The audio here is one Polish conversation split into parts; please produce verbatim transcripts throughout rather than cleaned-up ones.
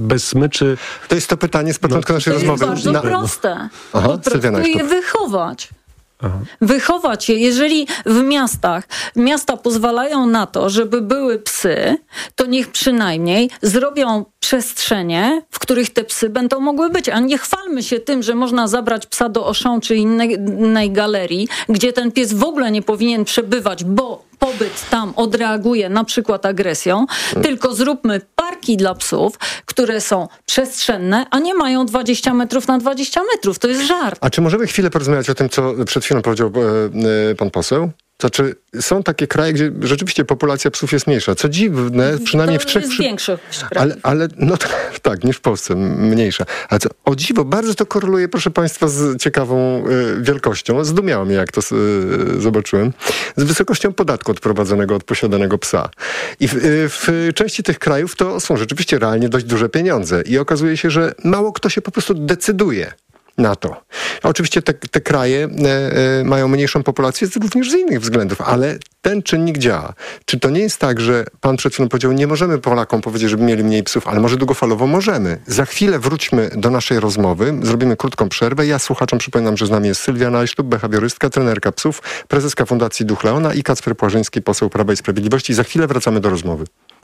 bez smyczy. To jest to pytanie z początku no, naszej to rozmowy. To jest bardzo Na... proste. Aha, po prostu je wychować. Aha. Wychować je. Jeżeli w miastach miasta pozwalają na to, żeby były psy, to niech przynajmniej zrobią przestrzenie, w których te psy będą mogły być. A nie chwalmy się tym, że można zabrać psa do Auchan czy innej, innej galerii, gdzie ten pies w ogóle nie powinien przebywać, bo pobyt tam odreaguje na przykład agresją, hmm. tylko zróbmy parki dla psów, które są przestrzenne, a nie mają dwadzieścia metrów na dwadzieścia metrów. To jest żart. A czy możemy chwilę porozmawiać o tym, co przed chwilą powiedział e, pan poseł? To czy są takie kraje, gdzie rzeczywiście populacja psów jest mniejsza? Co dziwne, przynajmniej to w trzech... jest przy... większa. Ale, ale no tak, tak, niż w Polsce, mniejsza. Ale co, o dziwo, bardzo to koreluje, proszę państwa, z ciekawą y, wielkością. Zdumiało mnie, jak to y, zobaczyłem. Z wysokością podatku odprowadzonego od posiadanego psa. I w, y, w części tych krajów to są rzeczywiście realnie dość duże pieniądze. I okazuje się, że mało kto się po prostu decyduje na to. Oczywiście te, te kraje e, e, mają mniejszą populację również z innych względów, ale ten czynnik działa. Czy to nie jest tak, że pan przed chwilą powiedział, nie możemy Polakom powiedzieć, żeby mieli mniej psów, ale może długofalowo możemy. Za chwilę wróćmy do naszej rozmowy, zrobimy krótką przerwę. Ja słuchaczom przypominam, że z nami jest Sylwia Najsztub, behawiorystka, trenerka psów, prezeska Fundacji Duch Leona i Kacper Płażyński, poseł Prawa i Sprawiedliwości. Za chwilę wracamy do rozmowy.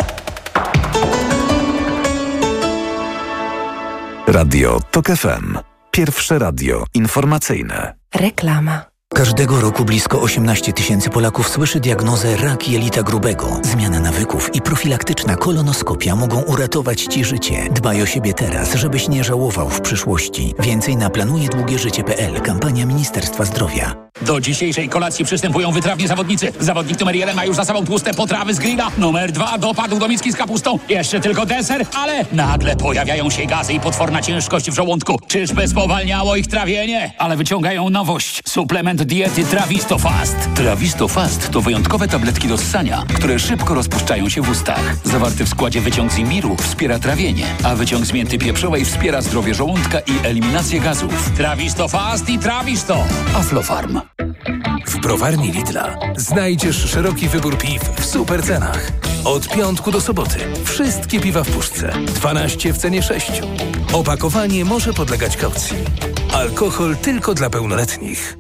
Radio Tok F M. Pierwsze radio informacyjne. Reklama. Każdego roku blisko osiemnaście tysięcy Polaków słyszy diagnozę rak jelita grubego. Zmiana nawyków i profilaktyczna kolonoskopia mogą uratować Ci życie. Dbaj o siebie teraz, żebyś nie żałował w przyszłości. Więcej na planuje długie życie kropka p l. Kampania Ministerstwa Zdrowia. Do dzisiejszej kolacji przystępują wytrawni zawodnicy. Zawodnik numer jeden ma już za sobą tłuste potrawy z grilla. Numer dwa dopadł do miski z kapustą. Jeszcze tylko deser, ale nagle pojawiają się gazy i potworna ciężkość w żołądku. Czyżby spowalniało ich trawienie? Ale wyciągają nowość. Suplement diety Trawisto Fast. Trawisto Fast to wyjątkowe tabletki do ssania, które szybko rozpuszczają się w ustach. Zawarty w składzie wyciąg z imbiru wspiera trawienie, a wyciąg z mięty pieprzowej wspiera zdrowie żołądka i eliminację gazów. Trawisto Fast i Trawisto. Aflofarm. W browarni Lidla znajdziesz szeroki wybór piw w super cenach. Od piątku do soboty wszystkie piwa w puszce. dwanaście w cenie sześciu. Opakowanie może podlegać kaucji. Alkohol tylko dla pełnoletnich.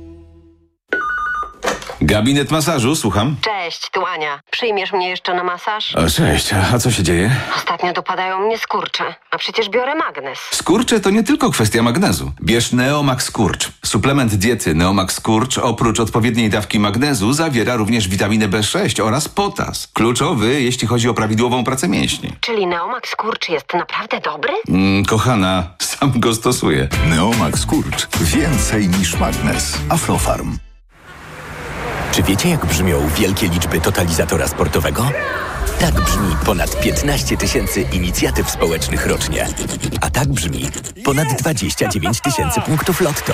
Gabinet masażu, słucham. Cześć, tu Ania. Przyjmiesz mnie jeszcze na masaż? O, cześć, a co się dzieje? Ostatnio dopadają mnie skurcze, a przecież biorę magnes. Skurcze to nie tylko kwestia magnezu. Bierz Neomax Skurcz. Suplement diety Neomax Skurcz oprócz odpowiedniej dawki magnezu zawiera również witaminę B sześć oraz potas. Kluczowy, jeśli chodzi o prawidłową pracę mięśni. Czyli Neomax Skurcz jest naprawdę dobry? Mm, kochana, sam go stosuję. Neomax Skurcz. Więcej niż magnes. Aflofarm. Czy wiecie, jak brzmią wielkie liczby totalizatora sportowego? Tak brzmi ponad piętnaście tysięcy inicjatyw społecznych rocznie. A tak brzmi ponad dwadzieścia dziewięć tysięcy punktów lotto.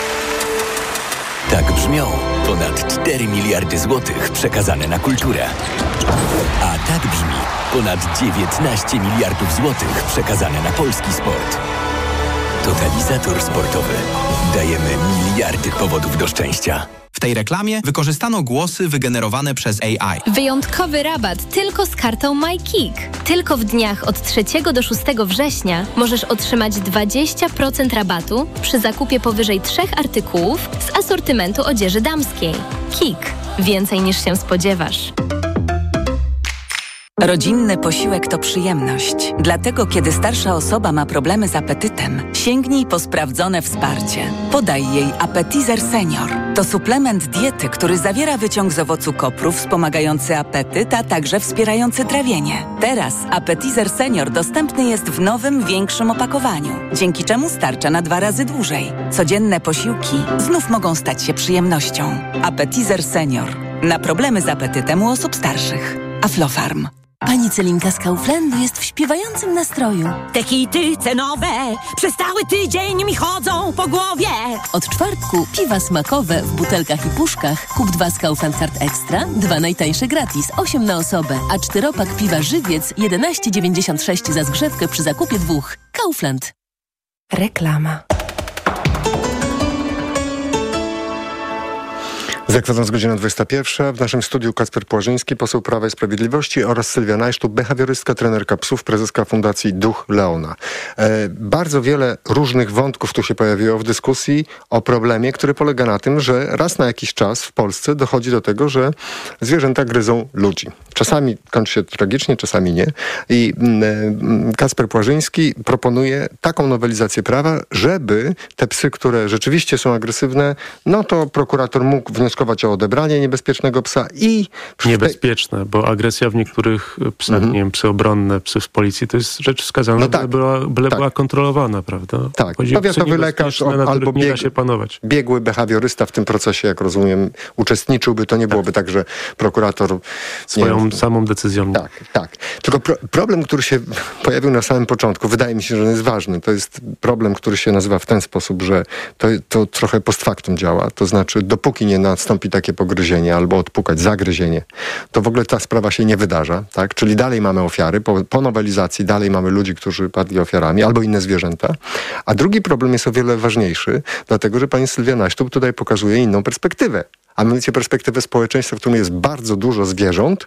Tak brzmią ponad cztery miliardy złotych przekazane na kulturę. A tak brzmi ponad dziewiętnaście miliardów złotych przekazane na polski sport. Totalizator sportowy. Dajemy miliardy powodów do szczęścia. W tej reklamie wykorzystano głosy wygenerowane przez A I. Wyjątkowy rabat tylko z kartą MyKick. Tylko w dniach od trzeciego do szóstego września możesz otrzymać dwadzieścia procent rabatu przy zakupie powyżej trzech artykułów z asortymentu odzieży damskiej. Kick. Więcej niż się spodziewasz. Rodzinny posiłek to przyjemność. Dlatego, kiedy starsza osoba ma problemy z apetytem, sięgnij po sprawdzone wsparcie. Podaj jej Appetizer Senior. To suplement diety, który zawiera wyciąg z owocu kopru wspomagający apetyt, a także wspierający trawienie. Teraz Appetizer Senior dostępny jest w nowym, większym opakowaniu, dzięki czemu starcza na dwa razy dłużej. Codzienne posiłki znów mogą stać się przyjemnością. Appetizer Senior. Na problemy z apetytem u osób starszych. Aflofarm. Pani Celinka z Kauflandu jest w śpiewającym nastroju. Te hity cenowe przez cały tydzień mi chodzą po głowie. Od czwartku piwa smakowe w butelkach i puszkach. Kup dwa z Kaufland Card Extra, dwa najtańsze gratis, osiem na osobę. A czteropak piwa Żywiec, jedenaście dziewięćdziesiąt sześć za zgrzewkę przy zakupie dwóch. Kaufland. Reklama. Zakładając godzina dwudziesta pierwsza, w naszym studiu Kacper Płażyński, poseł Prawa i Sprawiedliwości oraz Sylwia Najsztub, behawiorystka, trenerka psów, prezeska Fundacji Duch Leona. Bardzo wiele różnych wątków tu się pojawiło w dyskusji o problemie, który polega na tym, że raz na jakiś czas w Polsce dochodzi do tego, że zwierzęta gryzą ludzi. Czasami kończy się tragicznie, czasami nie. I Kacper Płażyński proponuje taką nowelizację prawa, żeby te psy, które rzeczywiście są agresywne, no to prokurator mógł wnioskować o odebranie niebezpiecznego psa i... Niebezpieczne, bo agresja w niektórych psach, mhm. nie wiem, psy obronne, psy w policji, to jest rzecz wskazana, no tak, byle, była, byle tak. była kontrolowana, prawda? Tak, powiatowy lekarz albo bieg, nie da się panować. biegły behawiorysta w tym procesie, jak rozumiem, uczestniczyłby. To nie byłoby tak, tak że prokurator... Swoją nie, samą decyzją. Tak, tak. Tylko pro, problem, który się pojawił na samym początku, wydaje mi się, że on jest ważny. To jest problem, który się nazywa w ten sposób, że to, to trochę post factum działa. To znaczy, dopóki nie nastąpi takie pogryzienie albo odpukać, zagryzienie, to w ogóle ta sprawa się nie wydarza. Tak? Czyli dalej mamy ofiary. Po, po nowelizacji dalej mamy ludzi, którzy padli ofiarami, albo inne zwierzęta. A drugi problem jest o wiele ważniejszy, dlatego, że pani Sylwia Naśtub tutaj pokazuje inną perspektywę. A mianowicie perspektywę społeczeństwa, w którym jest bardzo dużo zwierząt,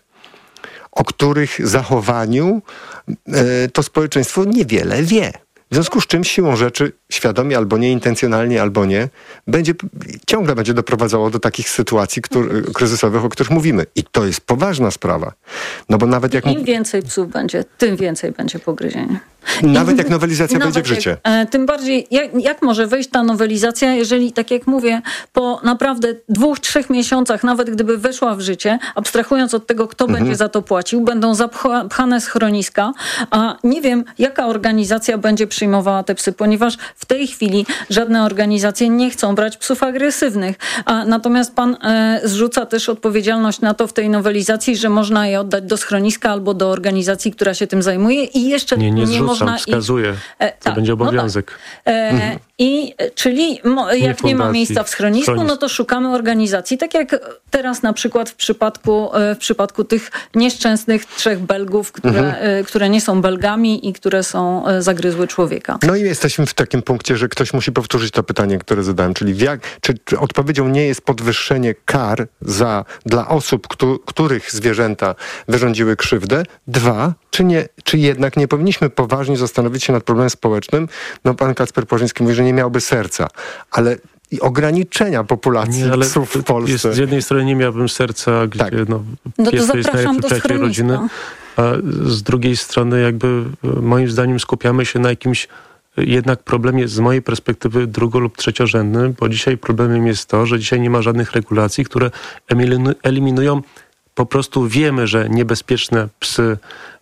o których zachowaniu e, to społeczeństwo niewiele wie. W związku z czym siłą rzeczy, świadomie albo nie, intencjonalnie albo nie, będzie, ciągle będzie doprowadzało do takich sytuacji który, kryzysowych, o których mówimy. I to jest poważna sprawa. No bo nawet jak... Im więcej psów będzie, tym więcej będzie pogryzienia. Nawet jak nowelizacja Nawet wejdzie w życie. Jak, e, tym bardziej, jak, jak może wejść ta nowelizacja, jeżeli, tak jak mówię, po naprawdę dwóch, trzech miesiącach, nawet gdyby weszła w życie, abstrahując od tego, kto mhm. będzie za to płacił, będą zapchane schroniska, a nie wiem, jaka organizacja będzie przyjmowała te psy, ponieważ w tej chwili żadne organizacje nie chcą brać psów agresywnych. A natomiast pan e, zrzuca też odpowiedzialność na to w tej nowelizacji, że można je oddać do schroniska albo do organizacji, która się tym zajmuje i jeszcze nie, nie, nie można wskazuje, ich, e, to tak, będzie obowiązek. No tak. e, mhm. I czyli mo, jak nie, nie ma miejsca w schronisku, Schronis. no to szukamy organizacji. Tak jak teraz na przykład w przypadku, w przypadku tych nieszczęsnych trzech Belgów, które, mhm. które nie są Belgami i które są zagryzły człowieka. No i jesteśmy w takim punkcie, że ktoś musi powtórzyć to pytanie, które zadałem, czyli jak, czy, czy odpowiedzią nie jest podwyższenie kar za, dla osób, któ, których zwierzęta wyrządziły krzywdę? Dwa, czy, nie, czy jednak nie powinniśmy poważnie zastanowić się nad problemem społecznym? No pan Kacper Płażyński mówi, że nie miałby serca, ale i ograniczenia populacji nie, ale psów w Polsce. Jest, z jednej strony nie miałbym serca, gdzie tak. no, no pies to to jest zapraszam do najlepszy rodziny, a z drugiej strony jakby moim zdaniem skupiamy się na jakimś jednak problemie z mojej perspektywy drugo- lub trzeciorzędnym, bo dzisiaj problemem jest to, że dzisiaj nie ma żadnych regulacji, które eliminują, po prostu wiemy, że niebezpieczne psy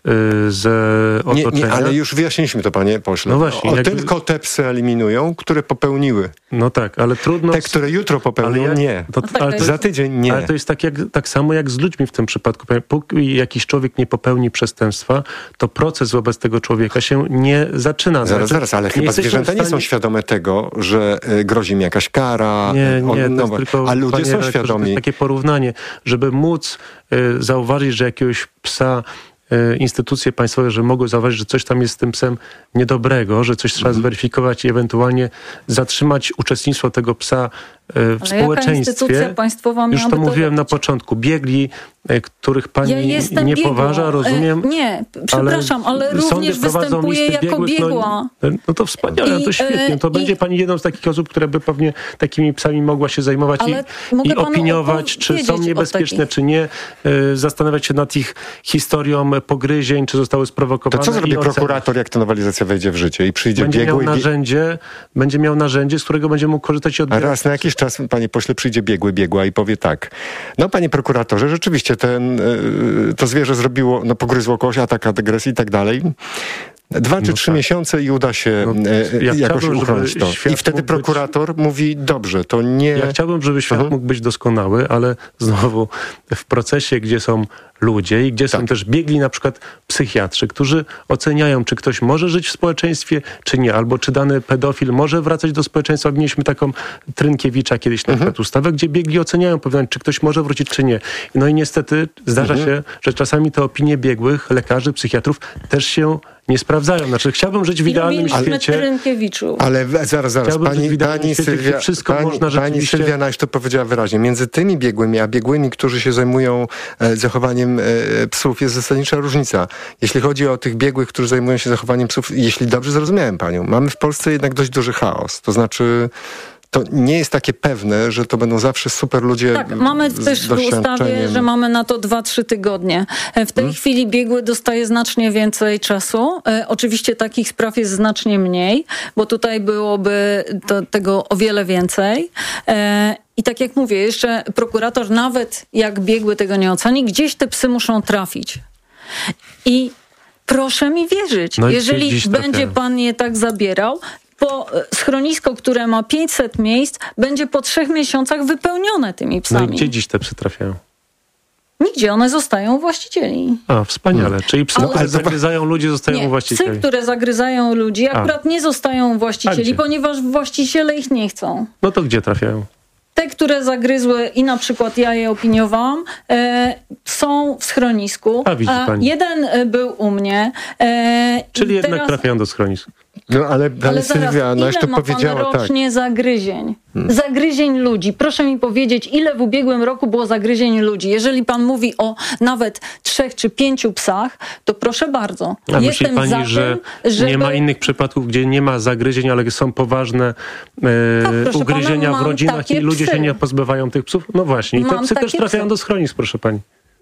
z otoczenia. Nie, nie, ale już wyjaśniliśmy to, panie pośle. No właśnie, o, jakby... Tylko te psy eliminują, które popełniły. No tak, ale trudno... Te, które jutro popełnią, jak... nie. To, no tak, ale to za jest... tydzień nie. Ale to jest tak, jak, tak samo jak z ludźmi w tym przypadku. Póki jakiś człowiek nie popełni przestępstwa, to proces wobec tego człowieka się nie zaczyna. Zaraz, znaczy, zaraz, ale chyba zwierzęta stanie... nie są świadome tego, że y, grozi im jakaś kara. Nie, nie, on, to jest tylko, a ludzie są świadomi. To jest takie porównanie, żeby móc y, zauważyć, że jakiegoś psa instytucje państwowe, że mogły zauważyć, że coś tam jest z tym psem niedobrego, że coś trzeba zweryfikować i ewentualnie zatrzymać uczestnictwo tego psa w Ale społeczeństwie. Jaka instytucja państwowa Już to to mówiłem robić? na początku. Biegli, których pani ja jestem nie biegła. poważa, rozumiem. E, nie, przepraszam, ale, ale również występuję jako biegłych, biegła. No, no to wspaniale, I, to świetnie. To i, będzie pani jedną z takich osób, która by pewnie takimi psami mogła się zajmować i, i opiniować, czy są niebezpieczne, czy nie. Zastanawiać się nad ich historią pogryzień, czy zostały sprowokowane. To co zrobi prokurator, jak ta nowelizacja wejdzie w życie i przyjdzie będzie biegły? Miał narzędzie, będzie miał narzędzie, z którego będzie mógł korzystać i odbierać. A raz na jakiś czas, panie pośle, przyjdzie biegły, biegła i powie tak. No panie prokuratorze, rzeczywiście ten, to zwierzę zrobiło, no pogryzło kogoś, atak, agresji i tak dalej. Dwa czy no trzy tak. miesiące i uda się no, ja jakoś uchronić to. I wtedy prokurator być... mówi, dobrze, to nie... Ja chciałbym, żeby świat uh-huh. mógł być doskonały, ale znowu w procesie, gdzie są ludzie i gdzie tak. są też biegli na przykład psychiatrzy, którzy oceniają, czy ktoś może żyć w społeczeństwie, czy nie, albo czy dany pedofil może wracać do społeczeństwa. Mieliśmy taką Trynkiewicza kiedyś na przykład uh-huh. ustawę, gdzie biegli oceniają, powiadają, czy ktoś może wrócić, czy nie. No i niestety zdarza uh-huh. się, że czasami te opinie biegłych, lekarzy, psychiatrów też się nie sprawdzają. Znaczy, chciałbym żyć w idealnym świecie. Ale zaraz, zaraz. Pani, pani, Sylwia, wszystko pani, można rzeczywiście... pani Sylwia Naś to powiedziała wyraźnie. Między tymi biegłymi, a biegłymi, którzy się zajmują e, zachowaniem e, psów, jest zasadnicza różnica. Jeśli chodzi o tych biegłych, którzy zajmują się zachowaniem psów, jeśli dobrze zrozumiałem panią, mamy w Polsce jednak dość duży chaos. To znaczy... To nie jest takie pewne, że to będą zawsze super ludzie. Tak, mamy też w ustawie, że mamy na to dwa, trzy tygodnie. W tej hmm. chwili biegły dostaje znacznie więcej czasu. E, oczywiście takich spraw jest znacznie mniej, bo tutaj byłoby to, tego o wiele więcej. E, I tak jak mówię, jeszcze prokurator, nawet jak biegły tego nie oceni, gdzieś te psy muszą trafić. I proszę mi wierzyć, no jeżeli będzie pan je tak zabierał, bo schronisko, które ma pięćset miejsc, będzie po trzech miesiącach wypełnione tymi psami. No i gdzie dziś te psy trafiają? Nigdzie, one zostają u właścicieli. A, wspaniale. Hmm. Czyli psy, ale, które zagryzają ludzi, zostają nie, u właścicieli. Psy, które zagryzają ludzi, akurat A. nie zostają u właścicieli, ponieważ właściciele ich nie chcą. No to gdzie trafiają? Te, które zagryzły i na przykład ja je opiniowałam, e, są w schronisku. A, widzi pani. Jeden był u mnie. E, Czyli jednak teraz... trafiają do schronisku. No ale, ale, ale Sylwia, ile to ma powiedziała pan rocznie tak. zagryzień? Hmm. Zagryzień ludzi. Proszę mi powiedzieć, ile w ubiegłym roku było zagryzień ludzi? Jeżeli pan mówi o nawet trzech czy pięciu psach, to proszę bardzo. A Jestem myśli pani, za że tym, żeby... nie ma innych przypadków, gdzie nie ma zagryzień, ale są poważne e, tak, ugryzienia pana, w rodzinach i ludzie psy. się nie pozbywają tych psów? No właśnie. I te mam psy też trafiają psy. do schronisk, proszę pani.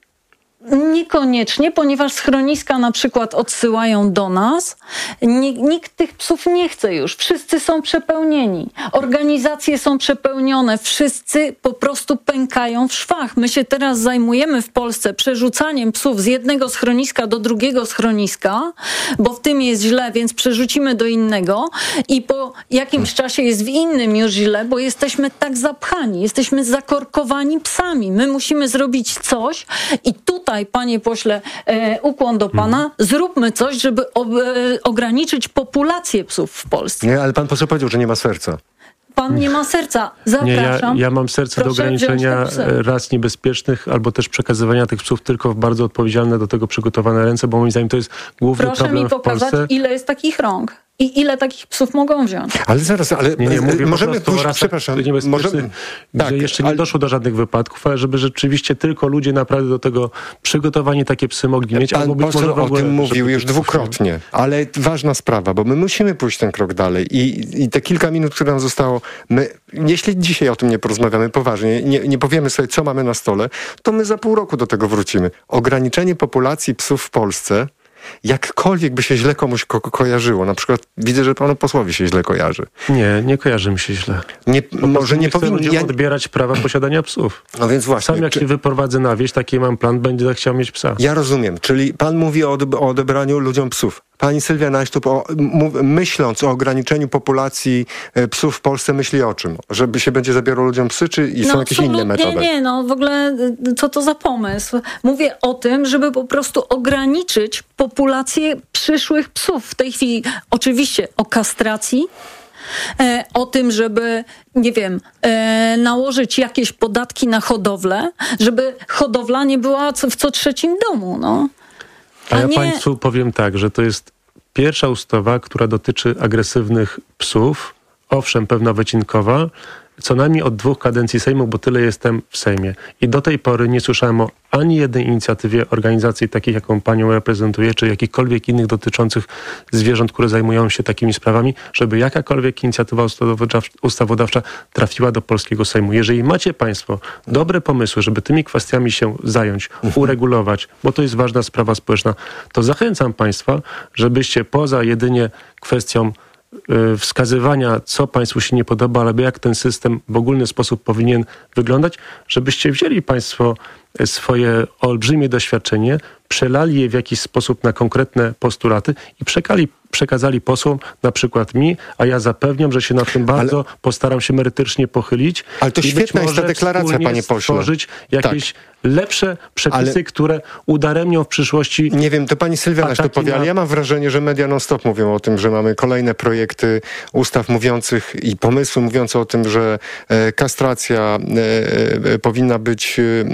Niekoniecznie, ponieważ schroniska na przykład odsyłają do nas. Nikt tych psów nie chce już. Wszyscy są przepełnieni. Organizacje są przepełnione. Wszyscy po prostu pękają w szwach. My się teraz zajmujemy w Polsce przerzucaniem psów z jednego schroniska do drugiego schroniska, bo w tym jest źle, więc przerzucimy do innego i po jakimś czasie jest w innym już źle, bo jesteśmy tak zapchani. Jesteśmy zakorkowani psami. My musimy zrobić coś i tutaj, panie pośle, e, ukłon do pana, hmm. zróbmy coś, żeby o, e, ograniczyć populację psów w Polsce. Nie, ale pan poseł powiedział, że nie ma serca. Pan nie ma serca. Zapraszam. Nie, ja, ja mam serce do ograniczenia ras niebezpiecznych albo też przekazywania tych psów tylko w bardzo odpowiedzialne do tego przygotowane ręce, bo moim zdaniem to jest główny Proszę problem mi pokazać, w Polsce. Ile jest takich rąk. I ile takich psów mogą wziąć? Ale zaraz, ale nie, nie, mówię możemy pójść, przepraszam, możemy, gdzie tak, jeszcze nie ale... doszło do żadnych wypadków, ale żeby rzeczywiście tylko ludzie naprawdę do tego przygotowani takie psy mogli mieć. Pan albo być poseł może w ogóle, o tym mówił już dwukrotnie, ale ważna sprawa, bo my musimy pójść ten krok dalej i, i te kilka minut, które nam zostało, my, jeśli dzisiaj o tym nie porozmawiamy poważnie, nie, nie powiemy sobie, co mamy na stole, to my za pół roku do tego wrócimy. Ograniczenie populacji psów w Polsce, jakkolwiek by się źle komuś ko- kojarzyło. Na przykład widzę, że panu posłowi się źle kojarzy. Nie, nie kojarzy mi się źle. Nie, może nie, nie powinien ja... odbierać prawa posiadania psów. No więc właśnie. Sam jak czy... się wyprowadzę na wieś, taki mam plan, będzie chciał mieć psa. Ja rozumiem. Czyli pan mówi o, odeb- o odebraniu ludziom psów. Pani Sylwia Naś, o, mów, myśląc o ograniczeniu populacji e, psów w Polsce, myśli o czym? Żeby się będzie zabierało ludziom psy, czy i no, są jakieś inne metody? Nie, nie, no w ogóle co to za pomysł? Mówię o tym, żeby po prostu ograniczyć populację przyszłych psów. W tej chwili oczywiście o kastracji, e, o tym, żeby, nie wiem, e, nałożyć jakieś podatki na hodowlę, żeby hodowla nie była co, w co trzecim domu, no. A, A ja nie... państwu powiem tak, że to jest pierwsza ustawa, która dotyczy agresywnych psów. Owszem, pewna wycinkowa, co najmniej od dwóch kadencji Sejmu, bo tyle jestem w Sejmie. I do tej pory nie słyszałem o ani jednej inicjatywie organizacji takich, jaką panią reprezentuję, czy jakichkolwiek innych dotyczących zwierząt, które zajmują się takimi sprawami, żeby jakakolwiek inicjatywa ustawodawcza trafiła do polskiego Sejmu. Jeżeli macie państwo dobre pomysły, żeby tymi kwestiami się zająć, uregulować, bo to jest ważna sprawa społeczna, to zachęcam państwa, żebyście poza jedynie kwestią wskazywania, co państwu się nie podoba, albo jak ten system w ogólny sposób powinien wyglądać, żebyście wzięli państwo swoje olbrzymie doświadczenie, przelali je w jakiś sposób na konkretne postulaty i przekali, przekazali posłom, na przykład mi, a ja zapewniam, że się nad tym bardzo ale, postaram się merytorycznie pochylić. Ale to świetna jest ta deklaracja, panie pośle. Stworzyć jakieś tak. lepsze przepisy, ale, które udaremnią w przyszłości. Nie wiem, to pani Sylwia Naś to powie, ale ja mam wrażenie, że media non-stop mówią o tym, że mamy kolejne projekty ustaw mówiących i pomysły mówiące o tym, że e, kastracja e, e, powinna być e,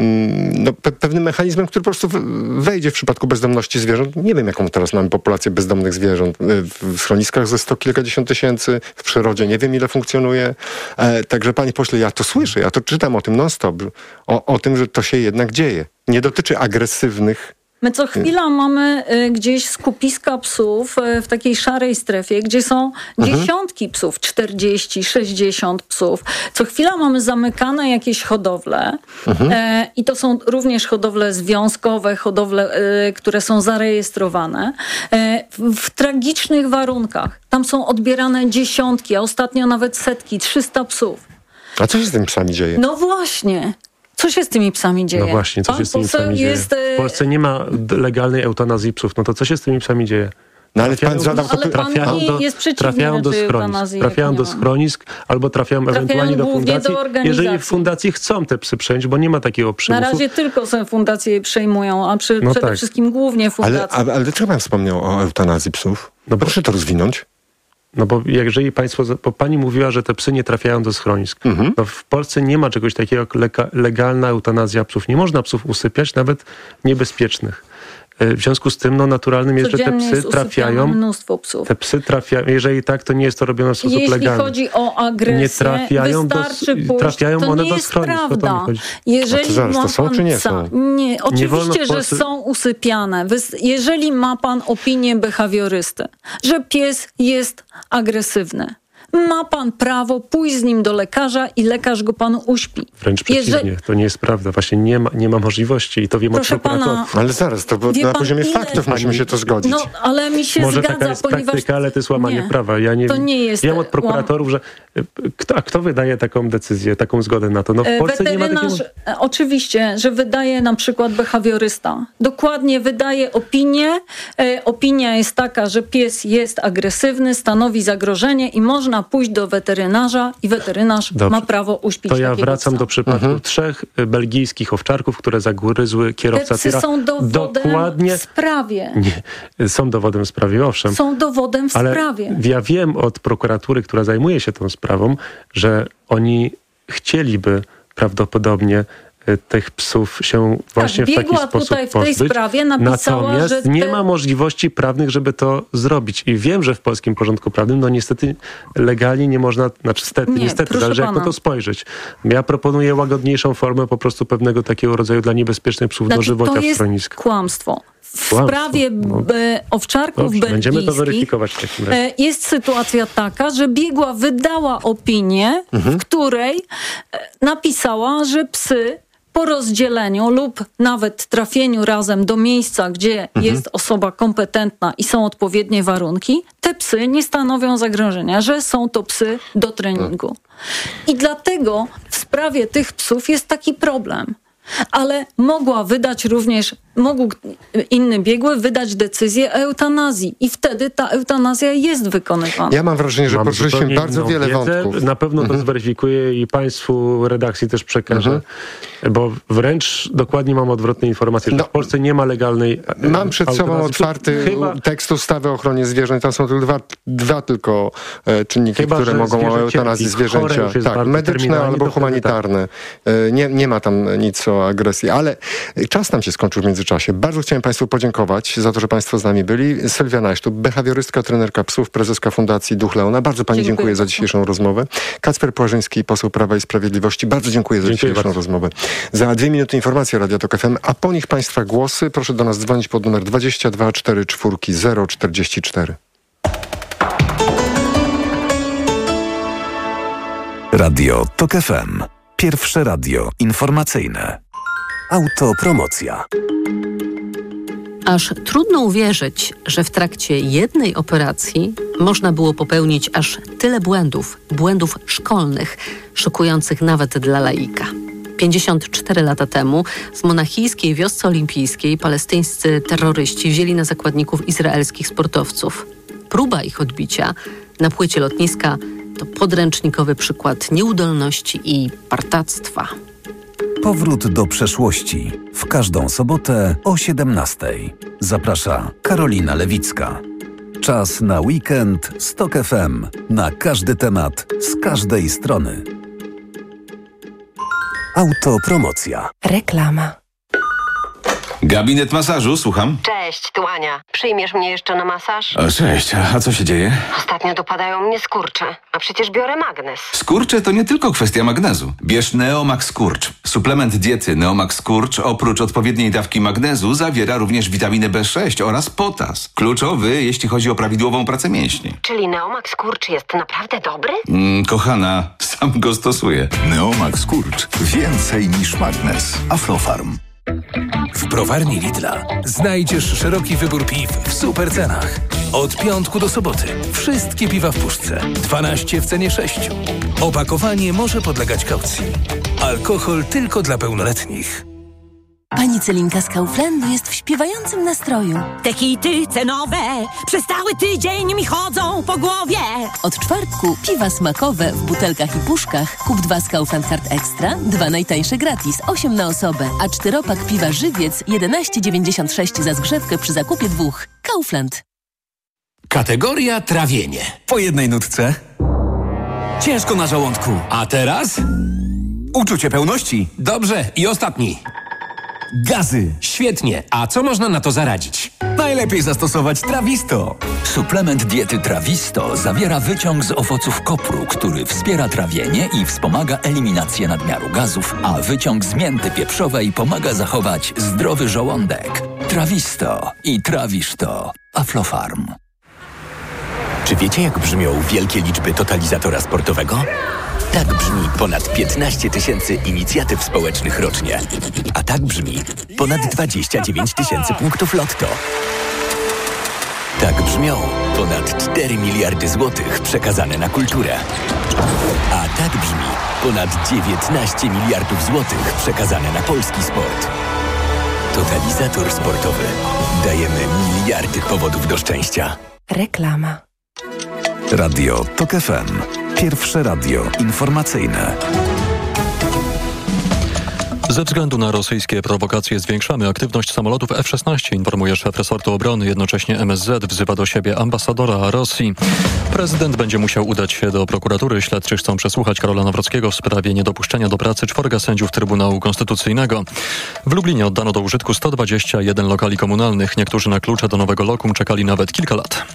no, pe- pewnym mechanizmem, który po prostu wejdzie w przypadku bezdomności zwierząt. Nie wiem, jaką teraz mamy populację bezdomnych zwierząt. W schroniskach ze sto kilkadziesiąt tysięcy, w przyrodzie nie wiem, ile funkcjonuje. E, także panie pośle, ja to słyszę, ja to czytam o tym non-stop, o, o tym, że to się jednak dzieje. Nie dotyczy agresywnych. My co chwila mamy y, gdzieś skupiska psów y, w takiej szarej strefie, gdzie są mhm. dziesiątki psów, czterdzieści, sześćdziesiąt psów. Co chwila mamy zamykane jakieś hodowle mhm. y, i to są również hodowle związkowe, hodowle, y, które są zarejestrowane y, w, w tragicznych warunkach. Tam są odbierane dziesiątki, a ostatnio nawet setki, trzysta psów. A co się z tymi psami dzieje? No właśnie. Co się z tymi psami dzieje? No właśnie, co Pan się z tymi psami jest... dzieje? W Polsce nie ma legalnej eutanazji psów. No to co się z tymi psami dzieje? No ale pan zadał to trafiają do, trafiają do schronisk, trafiają do schronisk albo trafiają, trafiają ewentualnie do fundacji, do jeżeli w fundacji chcą te psy przejąć, bo nie ma takiego przymusu. Na razie tylko są fundacje je przejmują, a przy, no przede tak. wszystkim głównie fundacje. Ale, ale, ale dlaczego pan wspomniał o eutanazji psów? No proszę to rozwinąć. No bo jeżeli państwo, bo pani mówiła, że te psy nie trafiają do schronisk. Mhm. No w Polsce nie ma czegoś takiego jak leka, legalna eutanazja psów. Nie można psów usypiać, nawet niebezpiecznych. W związku z tym no, naturalnym jest, Codziennie że te psy trafiają. Mnóstwo psów. Te psy trafiają. Jeżeli tak, to nie jest to robione w sposób Jeśli legalny. Jeśli chodzi o agresję, nie trafiają wystarczy do, pójść, trafiają to one nie do jest schronisk. prawda. Jeżeli to zaraz, to są czy nie psa, są? Nie, oczywiście, nie że Polsce... są usypiane. Jeżeli ma pan opinię behawiorysty, że pies jest agresywny, ma pan prawo pójść z nim do lekarza i lekarz go panu uśpi. Wręcz przeciwnie, Jeżeli... to nie jest prawda. Właśnie nie ma, nie ma możliwości i to wiem Proszę od prokuratora. pana, ale zaraz, to na poziomie ile... faktów musimy się to zgodzić. No, ale mi się Może zgadza, taka jest ponieważ... praktyka, ale to jest łamanie nie, prawa. Ja nie, to nie jest wiem od prokuratorów, że kto, a kto wydaje taką decyzję, taką zgodę na to? No w Polsce nie ma takiego... Oczywiście, że wydaje na przykład behawiorysta. Dokładnie wydaje opinię. E, opinia jest taka, że pies jest agresywny, stanowi zagrożenie i można pójść do weterynarza i weterynarz Dobrze. ma prawo uśpić To ja takiego wracam psa. do przypadku mhm. trzech belgijskich owczarków, które zagryzły kierowca tira. Te psy są dowodem Dokładnie... w sprawie. Nie, są dowodem w sprawie, owszem. Są dowodem w ale sprawie. Ja wiem od prokuratury, która zajmuje się tą sprawą, że oni chcieliby prawdopodobnie tych psów się właśnie tak, w taki sposób tutaj w pozbyć. tej sprawie napisała, Natomiast że te... nie ma możliwości prawnych, żeby to zrobić. I wiem, że w polskim porządku prawnym, no niestety legalnie nie można, znaczy stety, nie, niestety, zależy jak pana. na to spojrzeć. Ja proponuję łagodniejszą formę po prostu pewnego takiego rodzaju dla niebezpiecznych psów znaczy, dożywocia w schronisku. To jest kłamstwo. W Kłamstwo. sprawie no. owczarków Dobrze, belgijskich będziemy to weryfikować w takim razie. Jest sytuacja taka, że biegła wydała opinię, mhm. w której napisała, że psy po rozdzieleniu lub nawet trafieniu razem do miejsca, gdzie mhm. jest osoba kompetentna i są odpowiednie warunki, te psy nie stanowią zagrożenia, że są to psy do treningu. I dlatego w sprawie tych psów jest taki problem. Ale mogła wydać również, mógł inny biegły wydać decyzję o eutanazji i wtedy ta eutanazja jest wykonywana. Ja mam wrażenie, że poruszyliśmy bardzo wiele wiedzę. wątków. Na pewno to mhm. zweryfikuję i państwu redakcji też przekażę, mhm. bo wręcz dokładnie mam odwrotne informacje, że no, w Polsce nie ma legalnej Mam przed sobą otwarty chyba, tekst ustawy o ochronie zwierząt. Tam są tylko dwa, dwa tylko e, czynniki, chyba, które mogą o eutanazji zwierzęcia. Tak, medyczne albo humanitarne. Tak. Nie, nie ma tam nic o agresji, ale czas nam się skończył w międzyczasie. Bardzo chciałem państwu podziękować za to, że państwo z nami byli. Sylwia Najsztub, behawiorystka, trenerka psów, prezeska Fundacji Duch Leona. Bardzo pani dziękuję, dziękuję za dzisiejszą rozmowę. Kacper Płażyński, poseł Prawa i Sprawiedliwości. Bardzo dziękuję za dziękuję dzisiejszą bardzo. rozmowę. Za dwie minuty informacji Radio Tok F M, a po nich państwa głosy. Proszę do nas dzwonić pod numer dwadzieścia dwa cztery cztery zero czterdzieści cztery. Radio Tok F M. Pierwsze radio informacyjne. Autopromocja. Aż trudno uwierzyć, że w trakcie jednej operacji można było popełnić aż tyle błędów, błędów szkolnych, szokujących nawet dla laika. pięćdziesiąt cztery lata temu w monachijskiej wiosce olimpijskiej palestyńscy terroryści wzięli na zakładników izraelskich sportowców. Próba ich odbicia na płycie lotniska to podręcznikowy przykład nieudolności i partactwa. Powrót do przeszłości. W każdą sobotę o siedemnastej. Zaprasza Karolina Lewicka. Czas na weekend z Tok F M. Na każdy temat, z każdej strony. Autopromocja. Reklama. Gabinet masażu, słucham. Cześć, tu Ania. Przyjmiesz mnie jeszcze na masaż? O, cześć, a co się dzieje? Ostatnio dopadają mnie skurcze, a przecież biorę magnes. Skurcze to nie tylko kwestia magnezu. Bierz Neomax Skurcz. Suplement diety Neomax Skurcz oprócz odpowiedniej dawki magnezu zawiera również witaminę B sześć oraz potas. Kluczowy, jeśli chodzi o prawidłową pracę mięśni. Czyli Neomax Skurcz jest naprawdę dobry? Mm, kochana, sam go stosuję. Neomax Skurcz. Więcej niż magnes. Aflofarm. W browarni Lidla znajdziesz szeroki wybór piw w super cenach. Od piątku do soboty wszystkie piwa w puszce. dwanaście w cenie sześciu. Opakowanie może podlegać kaucji. Alkohol tylko dla pełnoletnich. Pani Celinka z Kauflandu jest w śpiewającym nastroju. Te hity cenowe przez cały tydzień mi chodzą po głowie. Od czwartku piwa smakowe w butelkach i puszkach. Kup dwa z Kaufland Card Extra, dwa najtańsze gratis, osiem na osobę. A czteropak piwa Żywiec, jedenaście dziewięćdziesiąt sześć za zgrzewkę przy zakupie dwóch. Kaufland. Kategoria trawienie. Po jednej nutce. Ciężko na żołądku. A teraz? Uczucie pełności. Dobrze, i ostatni. Gazy. Świetnie. A co można na to zaradzić? Najlepiej zastosować Trawisto. Suplement diety Trawisto zawiera wyciąg z owoców kopru, który wspiera trawienie i wspomaga eliminację nadmiaru gazów, a wyciąg z mięty pieprzowej pomaga zachować zdrowy żołądek. Trawisto i trawisz to. Aflofarm. Czy wiecie, jak brzmią wielkie liczby totalizatora sportowego? Tak brzmi ponad piętnaście tysięcy inicjatyw społecznych rocznie. A tak brzmi ponad dwadzieścia dziewięć tysięcy punktów lotto. Tak brzmią ponad cztery miliardy złotych przekazane na kulturę. A tak brzmi ponad dziewiętnaście miliardów złotych przekazane na polski sport. Totalizator sportowy. Dajemy miliardy powodów do szczęścia. Reklama. Radio Tok F M. Pierwsze radio informacyjne. Ze względu na rosyjskie prowokacje zwiększamy aktywność samolotów F szesnaście, informuje szef resortu obrony. Jednocześnie M S Z wzywa do siebie ambasadora Rosji. Prezydent będzie musiał udać się do prokuratury. Śledczy chcą przesłuchać Karola Nawrockiego w sprawie niedopuszczenia do pracy czworga sędziów Trybunału Konstytucyjnego. W Lublinie oddano do użytku sto dwadzieścia jeden lokali komunalnych. Niektórzy na klucze do nowego lokum czekali nawet kilka lat.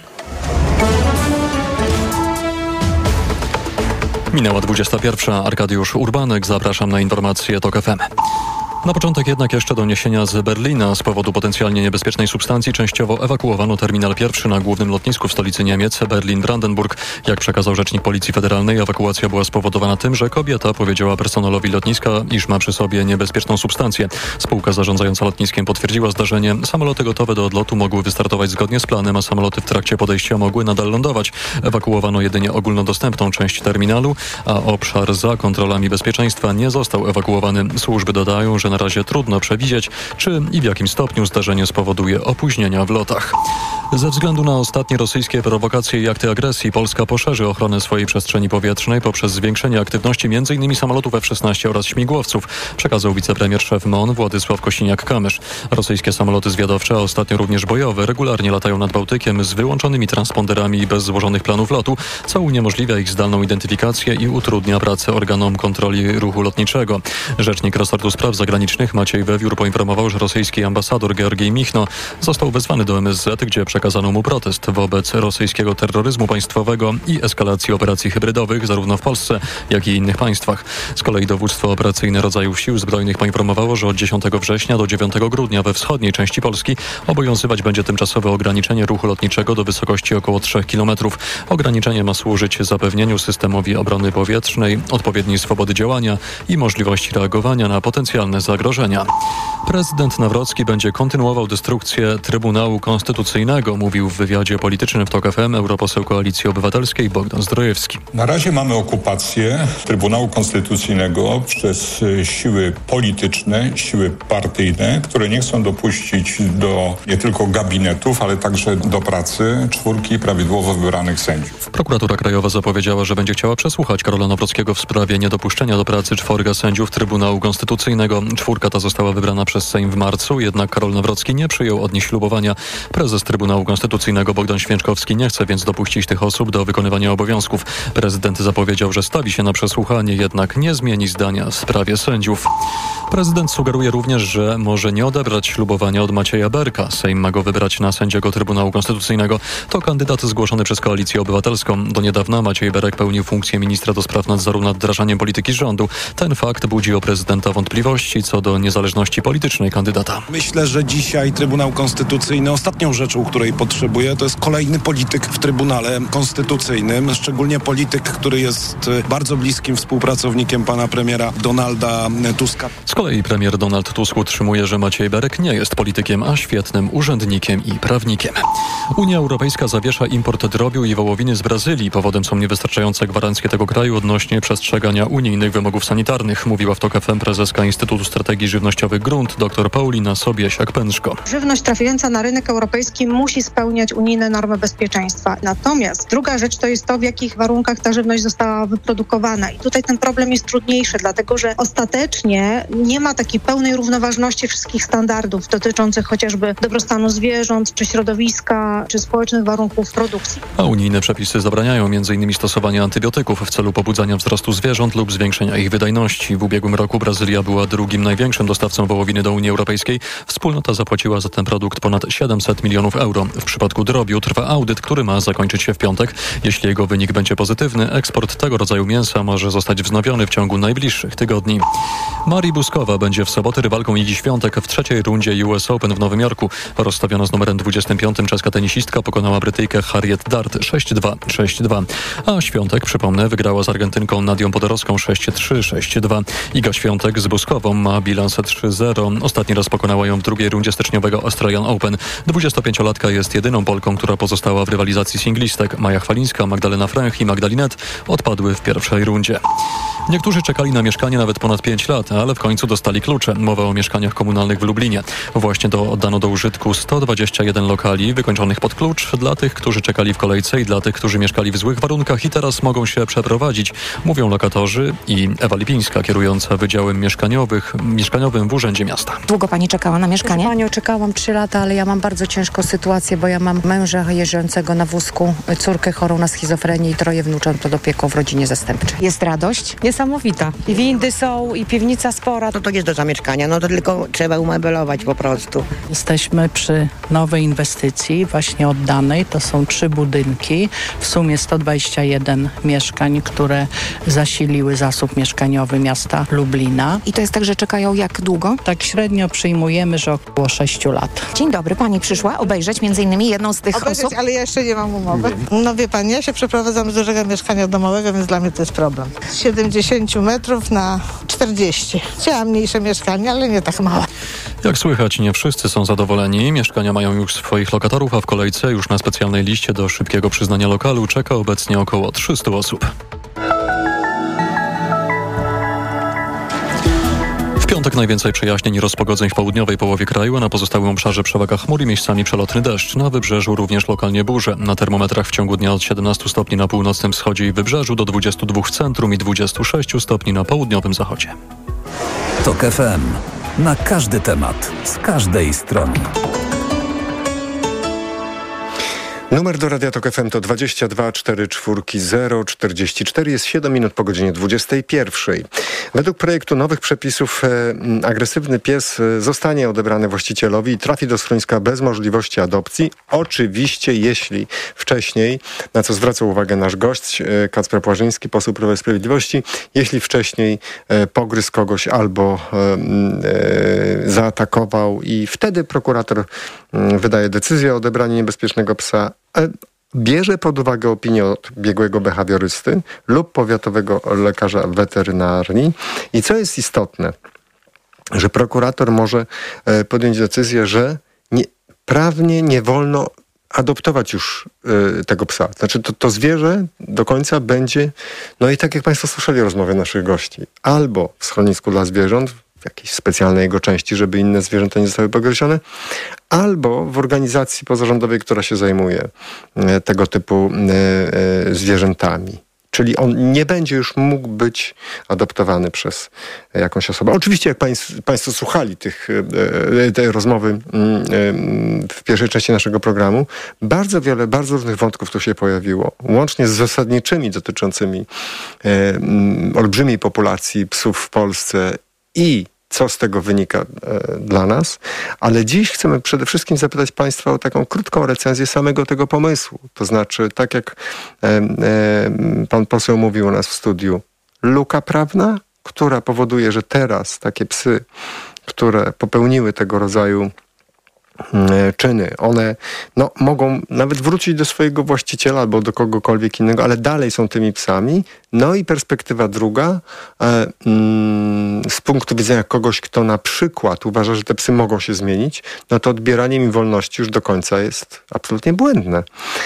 Minęła dwudziesta pierwsza. Arkadiusz Urbanek. Zapraszam na informacje Tok F M. Na początek jednak jeszcze doniesienia z Berlina. Z powodu potencjalnie niebezpiecznej substancji częściowo ewakuowano terminal pierwszy na głównym lotnisku w stolicy Niemiec, Berlin-Brandenburg. Jak przekazał rzecznik Policji Federalnej, ewakuacja była spowodowana tym, że kobieta powiedziała personelowi lotniska, iż ma przy sobie niebezpieczną substancję. Spółka zarządzająca lotniskiem potwierdziła zdarzenie. Samoloty gotowe do odlotu mogły wystartować zgodnie z planem, a samoloty w trakcie podejścia mogły nadal lądować. Ewakuowano jedynie ogólnodostępną część terminalu, a obszar za kontrolami bezpieczeństwa nie został ewakuowany. Służby dodają, że na razie trudno przewidzieć, czy i w jakim stopniu zdarzenie spowoduje opóźnienia w lotach. Ze względu na ostatnie rosyjskie prowokacje i akty agresji, Polska poszerzy ochronę swojej przestrzeni powietrznej poprzez zwiększenie aktywności między innymi samolotów F szesnaście oraz śmigłowców, przekazał wicepremier szef M O N Władysław Kosiniak-Kamysz. Rosyjskie samoloty zwiadowcze, a ostatnio również bojowe, regularnie latają nad Bałtykiem z wyłączonymi transponderami i bez złożonych planów lotu, co uniemożliwia ich zdalną identyfikację i utrudnia pracę organom kontroli ruchu lotniczego. Rzecznik resortu spraw zagranicznych Maciej Wewiór poinformował, że rosyjski ambasador Georgij Michno został wezwany do M S Z, gdzie przekazano mu protest wobec rosyjskiego terroryzmu państwowego i eskalacji operacji hybrydowych zarówno w Polsce, jak i innych państwach. Z kolei dowództwo operacyjne rodzajów sił zbrojnych poinformowało, że od dziesiątego września do dziewiątego grudnia we wschodniej części Polski obowiązywać będzie tymczasowe ograniczenie ruchu lotniczego do wysokości około trzech kilometrów. Ograniczenie ma służyć zapewnieniu systemowi obrony powietrznej odpowiedniej swobody działania i możliwości reagowania na potencjalne zagrożenia. Prezydent Nawrocki będzie kontynuował destrukcję Trybunału Konstytucyjnego, mówił w wywiadzie politycznym w Tok F M europoseł Koalicji Obywatelskiej Bogdan Zdrojewski. Na razie mamy okupację Trybunału Konstytucyjnego przez siły polityczne, siły partyjne, które nie chcą dopuścić do nie tylko gabinetów, ale także do pracy czwórki prawidłowo wybranych sędziów. Prokuratura Krajowa zapowiedziała, że będzie chciała przesłuchać Karola Nawrockiego w sprawie niedopuszczenia do pracy czworga sędziów Trybunału Konstytucyjnego. Czwórka ta została wybrana przez Sejm w marcu, jednak Karol Nawrocki nie przyjął od nich ślubowania. Prezes Trybunału Konstytucyjnego Bogdan Święczkowski nie chce więc dopuścić tych osób do wykonywania obowiązków. Prezydent zapowiedział, że stawi się na przesłuchanie, jednak nie zmieni zdania w sprawie sędziów. Prezydent sugeruje również, że może nie odebrać ślubowania od Macieja Berka. Sejm ma go wybrać na sędziego Trybunału Konstytucyjnego. To kandydat zgłoszony przez Koalicję Obywatelską. Do niedawna Maciej Berek pełnił funkcję ministra do spraw nadzoru nad wdrażaniem polityki rządu. Ten fakt budzi u prezydenta wątpliwości co do niezależności politycznej kandydata. Myślę, że dzisiaj Trybunał Konstytucyjny ostatnią rzeczą, której potrzebuje, to jest kolejny polityk w Trybunale Konstytucyjnym, szczególnie polityk, który jest bardzo bliskim współpracownikiem pana premiera Donalda Tuska. Z kolei premier Donald Tusk utrzymuje, że Maciej Berek nie jest politykiem, a świetnym urzędnikiem i prawnikiem. Unia Europejska zawiesza import drobiu i wołowiny z Brazylii. Powodem są niewystarczające gwarancje tego kraju odnośnie przestrzegania unijnych wymogów sanitarnych, mówiła w TOK F M prezeska Instytutu Strategii Żywnościowych Grunt dr Paulina Sobiesiak-Pęczko. Żywność trafiająca na rynek europejski musi spełniać unijne normy bezpieczeństwa. Natomiast druga rzecz to jest to, w jakich warunkach ta żywność została wyprodukowana. I tutaj ten problem jest trudniejszy, dlatego że ostatecznie nie ma takiej pełnej równoważności wszystkich standardów dotyczących chociażby dobrostanu zwierząt, czy środowiska, czy społecznych warunków produkcji. A unijne przepisy zabraniają m.in. stosowania antybiotyków w celu pobudzania wzrostu zwierząt lub zwiększenia ich wydajności. W ubiegłym roku Brazylia była drugim największym dostawcą wołowiny do Unii Europejskiej. Wspólnota zapłaciła za ten produkt ponad siedemset milionów euro. W przypadku drobiu trwa audyt, który ma zakończyć się w piątek. Jeśli jego wynik będzie pozytywny, eksport tego rodzaju mięsa może zostać wznowiony w ciągu najbliższych tygodni. Marii Buskowa będzie w sobotę rywalką Igi Świątek w trzeciej rundzie U S Open w Nowym Jorku. Rozstawiona z numerem dwudziestym piątym czeska tenisistka pokonała Brytyjkę Harriet Dart sześć dwa, sześć dwa. A Świątek, przypomnę, wygrała z Argentynką Nadią Podorowską sześć trzy, sześć dwa. Iga Świątek z Buskową ma bilans trzy zero. Ostatni raz pokonała ją w drugiej rundzie styczniowego Australian Open. dwudziestopięciolatka jest jedyną Polką, która pozostała w rywalizacji singlistek. Maja Chwalińska, Magdalena Fręch i Magdalinet odpadły w pierwszej rundzie. Niektórzy czekali na mieszkanie nawet ponad pięć lat, ale w końcu dostali klucze. Mowa o mieszkaniach komunalnych w Lublinie. Właśnie to oddano do użytku sto dwadzieścia jeden lokali wykończonych pod klucz dla tych, którzy czekali w kolejce i dla tych, którzy mieszkali w złych warunkach i teraz mogą się przeprowadzić, mówią lokatorzy i Ewa Lipińska, kierująca Wydziałem Mieszkaniowych, Mieszkaniowym w Urzędzie Miasta. Długo pani czekała na mieszkanie? Proszę panią, czekałam trzy lata, ale ja mam bardzo ciężką sytuację, bo ja mam męża jeżdżącego na wózku, córkę chorą na schizofrenię i troje wnucząt pod opieką w rodzinie zastępczej. Jest radość? Niesamowita. I windy są, i piwnica spora. No to jest do zamieszkania, no to tylko trzeba umebelować po prostu. Jesteśmy przy nowej inwestycji, właśnie oddanej. To są trzy budynki, w sumie sto dwadzieścia jeden mieszkań, które zasiliły zasób mieszkaniowy miasta Lublina. I to jest tak, że czekają jak długo? Tak średnio przyjmujemy, że około sześciu lat. Dzień dobry, pani przyszła obejrzeć między innymi jedną z tych obejrzeć, osób? Ale ja jeszcze nie mam umowy. No wie pani, ja się przeprowadzam z dużego mieszkania domowego, więc dla mnie to jest problem. Z siedemdziesiąt metrów na czterdzieści. Chciałam mniejsze mieszkanie, ale nie tak małe. Jak słychać, nie wszyscy są zadowoleni. Mieszkania mają już swoich lokatorów, a w kolejce już na specjalnej liście do szybkiego przyznania lokalu czeka obecnie około trzystu osób. W piątek najwięcej przejaśnień i rozpogodzeń w południowej połowie kraju, a na pozostałym obszarze przewaga chmur i miejscami przelotny deszcz. Na wybrzeżu również lokalnie burze. Na termometrach w ciągu dnia od siedemnastu stopni na północnym wschodzie i wybrzeżu do dwudziestu dwóch w centrum i dwudziestu sześciu stopni na południowym zachodzie. TOK F M. Na każdy temat, z każdej strony. Numer do Radia Tok F M to dwadzieścia dwa cztery cztery zero czterdzieści cztery. Jest siedem minut po godzinie dwudziestej pierwszej. Według projektu nowych przepisów e, agresywny pies e, zostanie odebrany właścicielowi i trafi do schroniska bez możliwości adopcji. Oczywiście jeśli wcześniej, na co zwracał uwagę nasz gość, e, Kacper Płażyński, poseł Prawa i Sprawiedliwości, jeśli wcześniej e, pogryzł kogoś albo e, e, zaatakował i wtedy prokurator e, wydaje decyzję o odebraniu niebezpiecznego psa, bierze pod uwagę opinię od biegłego behawiorysty lub powiatowego lekarza weterynarii. I co jest istotne, że prokurator może podjąć decyzję, że nie, prawnie nie wolno adoptować już y, tego psa. Znaczy to, to zwierzę do końca będzie, no i tak jak Państwo słyszeli rozmowy naszych gości, albo w schronisku dla zwierząt, w jakiejś specjalnej jego części, żeby inne zwierzęta nie zostały pogryzione, albo w organizacji pozarządowej, która się zajmuje tego typu zwierzętami. Czy Czyli on nie będzie już mógł być adoptowany przez jakąś osobę. Oczywiście jak państw, Państwo słuchali tych, tej rozmowy w pierwszej części naszego programu, bardzo wiele, bardzo różnych wątków tu się pojawiło. Łącznie z zasadniczymi dotyczącymi olbrzymiej populacji psów w Polsce i co z tego wynika e, dla nas, ale dziś chcemy przede wszystkim zapytać Państwa o taką krótką recenzję samego tego pomysłu. To znaczy, tak jak e, e, pan poseł mówił u nas w studiu, luka prawna, która powoduje, że teraz takie psy, które popełniły tego rodzaju czyny. One no, mogą nawet wrócić do swojego właściciela albo do kogokolwiek innego, ale dalej są tymi psami. No i perspektywa druga, e, mm, z punktu widzenia kogoś, kto na przykład uważa, że te psy mogą się zmienić, no to odbieranie im wolności już do końca jest absolutnie błędne.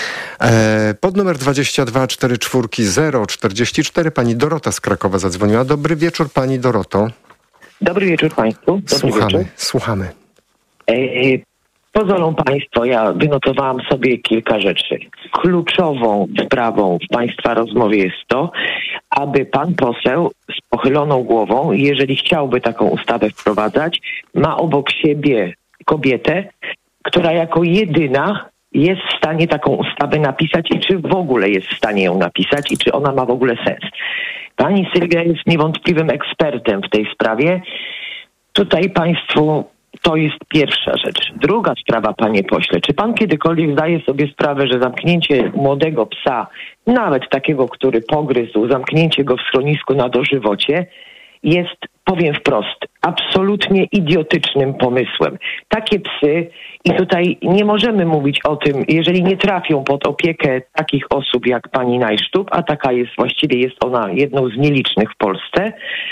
E, pod numer dwadzieścia dwa czterdzieści cztery zero czterdzieści cztery pani Dorota z Krakowa zadzwoniła. Dobry wieczór, pani Doroto. Dobry wieczór państwu. Dobry słuchamy, wieczór. słuchamy. E, Pozwolą Państwo, ja wynotowałam sobie kilka rzeczy. Kluczową sprawą w Państwa rozmowie jest to, aby pan poseł z pochyloną głową, jeżeli chciałby taką ustawę wprowadzać, ma obok siebie kobietę, która jako jedyna jest w stanie taką ustawę napisać i czy w ogóle jest w stanie ją napisać i czy ona ma w ogóle sens. Pani Sylwia jest niewątpliwym ekspertem w tej sprawie. Tutaj Państwu to jest pierwsza rzecz. Druga sprawa, panie pośle. Czy pan kiedykolwiek zdaje sobie sprawę, że zamknięcie młodego psa, nawet takiego, który pogryzł, zamknięcie go w schronisku na dożywocie, jest, powiem wprost, absolutnie idiotycznym pomysłem. Takie psy, i tutaj nie możemy mówić o tym, jeżeli nie trafią pod opiekę takich osób jak pani Najsztub, a taka jest właściwie, jest ona jedną z nielicznych w Polsce,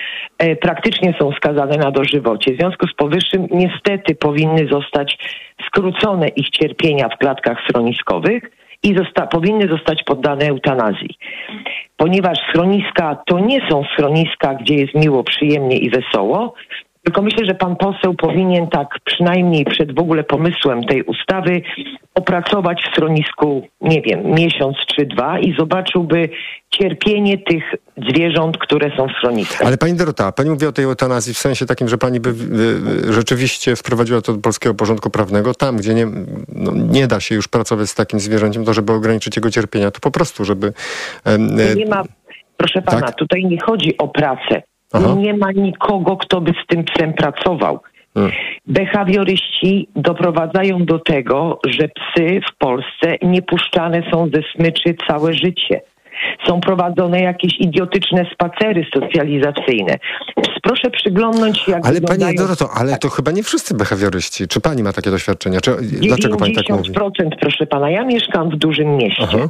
e, praktycznie są skazane na dożywocie. W związku z powyższym niestety powinny zostać skrócone ich cierpienia w klatkach schroniskowych i zosta- powinny zostać poddane eutanazji. Ponieważ schroniska to nie są schroniska, gdzie jest miło, przyjemnie i wesoło, tylko myślę, że pan poseł powinien tak przynajmniej przed w ogóle pomysłem tej ustawy opracować w schronisku, nie wiem, miesiąc czy dwa i zobaczyłby cierpienie tych zwierząt, które są w schroniskach. Ale pani Dorota, pani mówi o tej eutanazji w sensie takim, że pani by y, y, rzeczywiście wprowadziła to do polskiego porządku prawnego, tam gdzie nie, no, nie da się już pracować z takim zwierzęciem, to żeby ograniczyć jego cierpienia, to po prostu, żeby... Y, y, nie ma, proszę pana, tak? Tutaj nie chodzi o pracę. Aha. Nie ma nikogo, kto by z tym psem pracował. Hmm. Behawioryści doprowadzają do tego, że psy w Polsce nie puszczane są ze smyczy całe życie. Są prowadzone jakieś idiotyczne spacery socjalizacyjne. Proszę przyglądnąć się, jak Ale wyglądają... pani Doroto, ale to chyba nie wszyscy behawioryści. Czy pani ma takie doświadczenia? Czy, dlaczego pani tak mówi? dziewięćdziesiąt procent, proszę pana. Ja mieszkam w dużym mieście. Aha.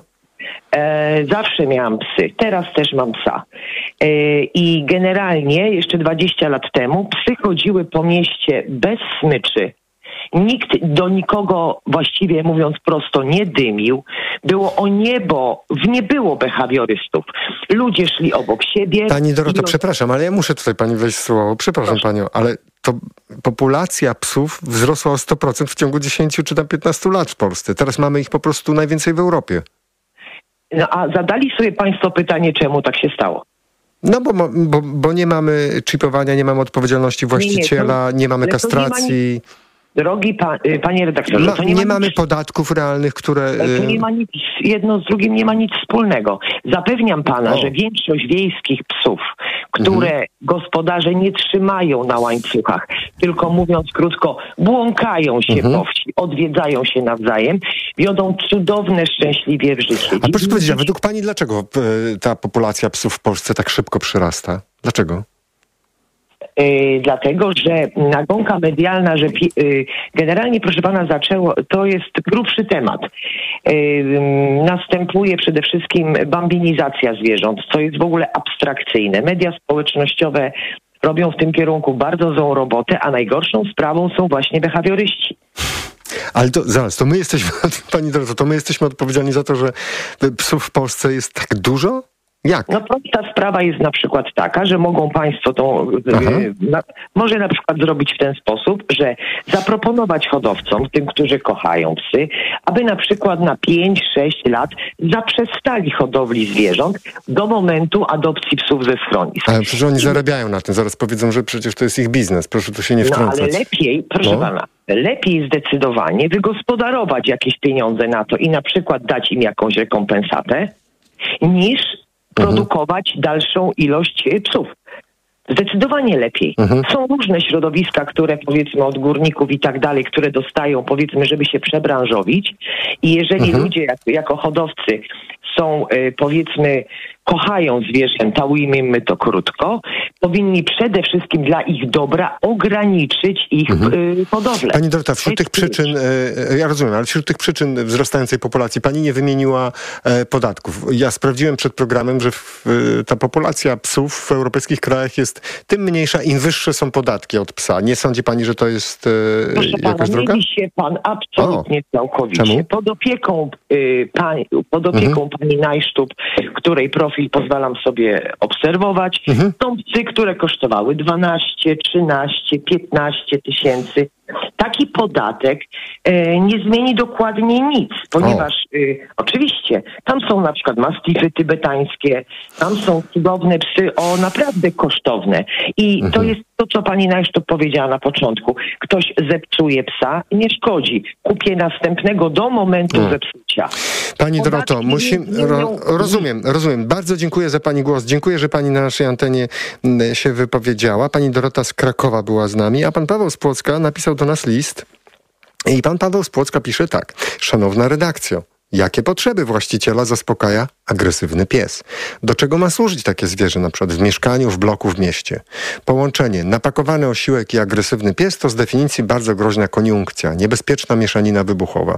E, zawsze miałam psy, teraz też mam psa. E, I generalnie jeszcze dwadzieścia lat temu psy chodziły po mieście bez smyczy. Nikt do nikogo, właściwie mówiąc prosto, nie dymił. Było o niebo, w nie było behawiorystów. Ludzie szli obok siebie. Pani Doroto, i... przepraszam, ale ja muszę tutaj pani wejść w słowo. Przepraszam Proszę. panią, ale to populacja psów wzrosła o sto procent w ciągu dziesięciu czy tam piętnastu lat w Polsce. Teraz mamy ich po prostu najwięcej w Europie. No a zadali sobie państwo pytanie, czemu tak się stało? No bo, bo, bo nie mamy chipowania, nie mamy odpowiedzialności właściciela, nie, nie, nie mamy kastracji. Drogi pa, panie redaktorze, no, to nie, nie ma mamy nic, podatków realnych, które... To nie ma nic, jedno z drugim nie ma nic wspólnego. Zapewniam pana, o. że większość wiejskich psów, które mhm. gospodarze nie trzymają na łańcuchach, tylko mówiąc krótko, błąkają się mhm. po wsi, odwiedzają się nawzajem, wiodą cudowne, szczęśliwie w życie. A proszę powiedzieć, a według pani dlaczego ta populacja psów w Polsce tak szybko przyrasta? Dlaczego? Yy, dlatego, że nagonka medialna, że yy, generalnie, proszę pana, zaczęło, to jest grubszy temat. Yy, następuje przede wszystkim bambinizacja zwierząt, co jest w ogóle abstrakcyjne. Media społecznościowe robią w tym kierunku bardzo złą robotę, a najgorszą sprawą są właśnie behawioryści. Ale to zaraz, to my jesteśmy, pani Doroto, to my jesteśmy odpowiedzialni za to, że psów w Polsce jest tak dużo? Jak? No prosta sprawa jest na przykład taka, że mogą państwo to, yy, na, może na przykład zrobić w ten sposób, że zaproponować hodowcom, tym, którzy kochają psy, aby na przykład na pięć sześć lat zaprzestali hodowli zwierząt do momentu adopcji psów ze schronisk. Ale przecież oni zarabiają na tym, zaraz powiedzą, że przecież to jest ich biznes, proszę tu się nie wtrącać. No ale lepiej, proszę no. pana, lepiej zdecydowanie wygospodarować jakieś pieniądze na to i na przykład dać im jakąś rekompensatę, niż produkować dalszą ilość psów. Zdecydowanie lepiej. Mhm. Są różne środowiska, które powiedzmy od górników i tak dalej, które dostają powiedzmy, żeby się przebranżowić i jeżeli mhm. ludzie jak, jako hodowcy są y, powiedzmy kochają zwierzęta, ujmijmy to krótko, powinni przede wszystkim dla ich dobra ograniczyć ich mhm. y, hodowlę. Pani Dorota, wśród tych przyczyn, y, ja rozumiem, ale wśród tych przyczyn wzrastającej populacji pani nie wymieniła y, podatków. Ja sprawdziłem przed programem, że w, y, ta populacja psów w europejskich krajach jest tym mniejsza, im wyższe są podatki od psa. Nie sądzi pani, że to jest y, Proszę jakaś pana, droga? mieli się pan absolutnie o. całkowicie. Czemu? Pod opieką, y, pani, pod opieką mhm. pani Najsztub, której profil pozwalam sobie obserwować, mhm. są psy, które kosztowały dwanaście, trzynaście, piętnaście tysięcy. Taki podatek e, nie zmieni dokładnie nic, ponieważ e, oczywiście tam są na przykład mastify tybetańskie, tam są cudowne psy, o naprawdę kosztowne. I mhm. to jest to, co pani Najsztub powiedziała na początku. Ktoś zepsuje psa, nie szkodzi. Kupię następnego do momentu hmm. zepsucia. Pani Doroto, musimy... Ro, rozumiem, rozumiem. Bardzo dziękuję za pani głos. Dziękuję, że pani na naszej antenie się wypowiedziała. Pani Dorota z Krakowa była z nami, a pan Paweł z Płocka napisał do nas list i pan Paweł z Płocka pisze tak. Szanowna redakcjo, jakie potrzeby właściciela zaspokaja agresywny pies? Do czego ma służyć takie zwierzę na przykład w mieszkaniu, w bloku, w mieście? Połączenie napakowany osiłek i agresywny pies to z definicji bardzo groźna koniunkcja, niebezpieczna mieszanina wybuchowa.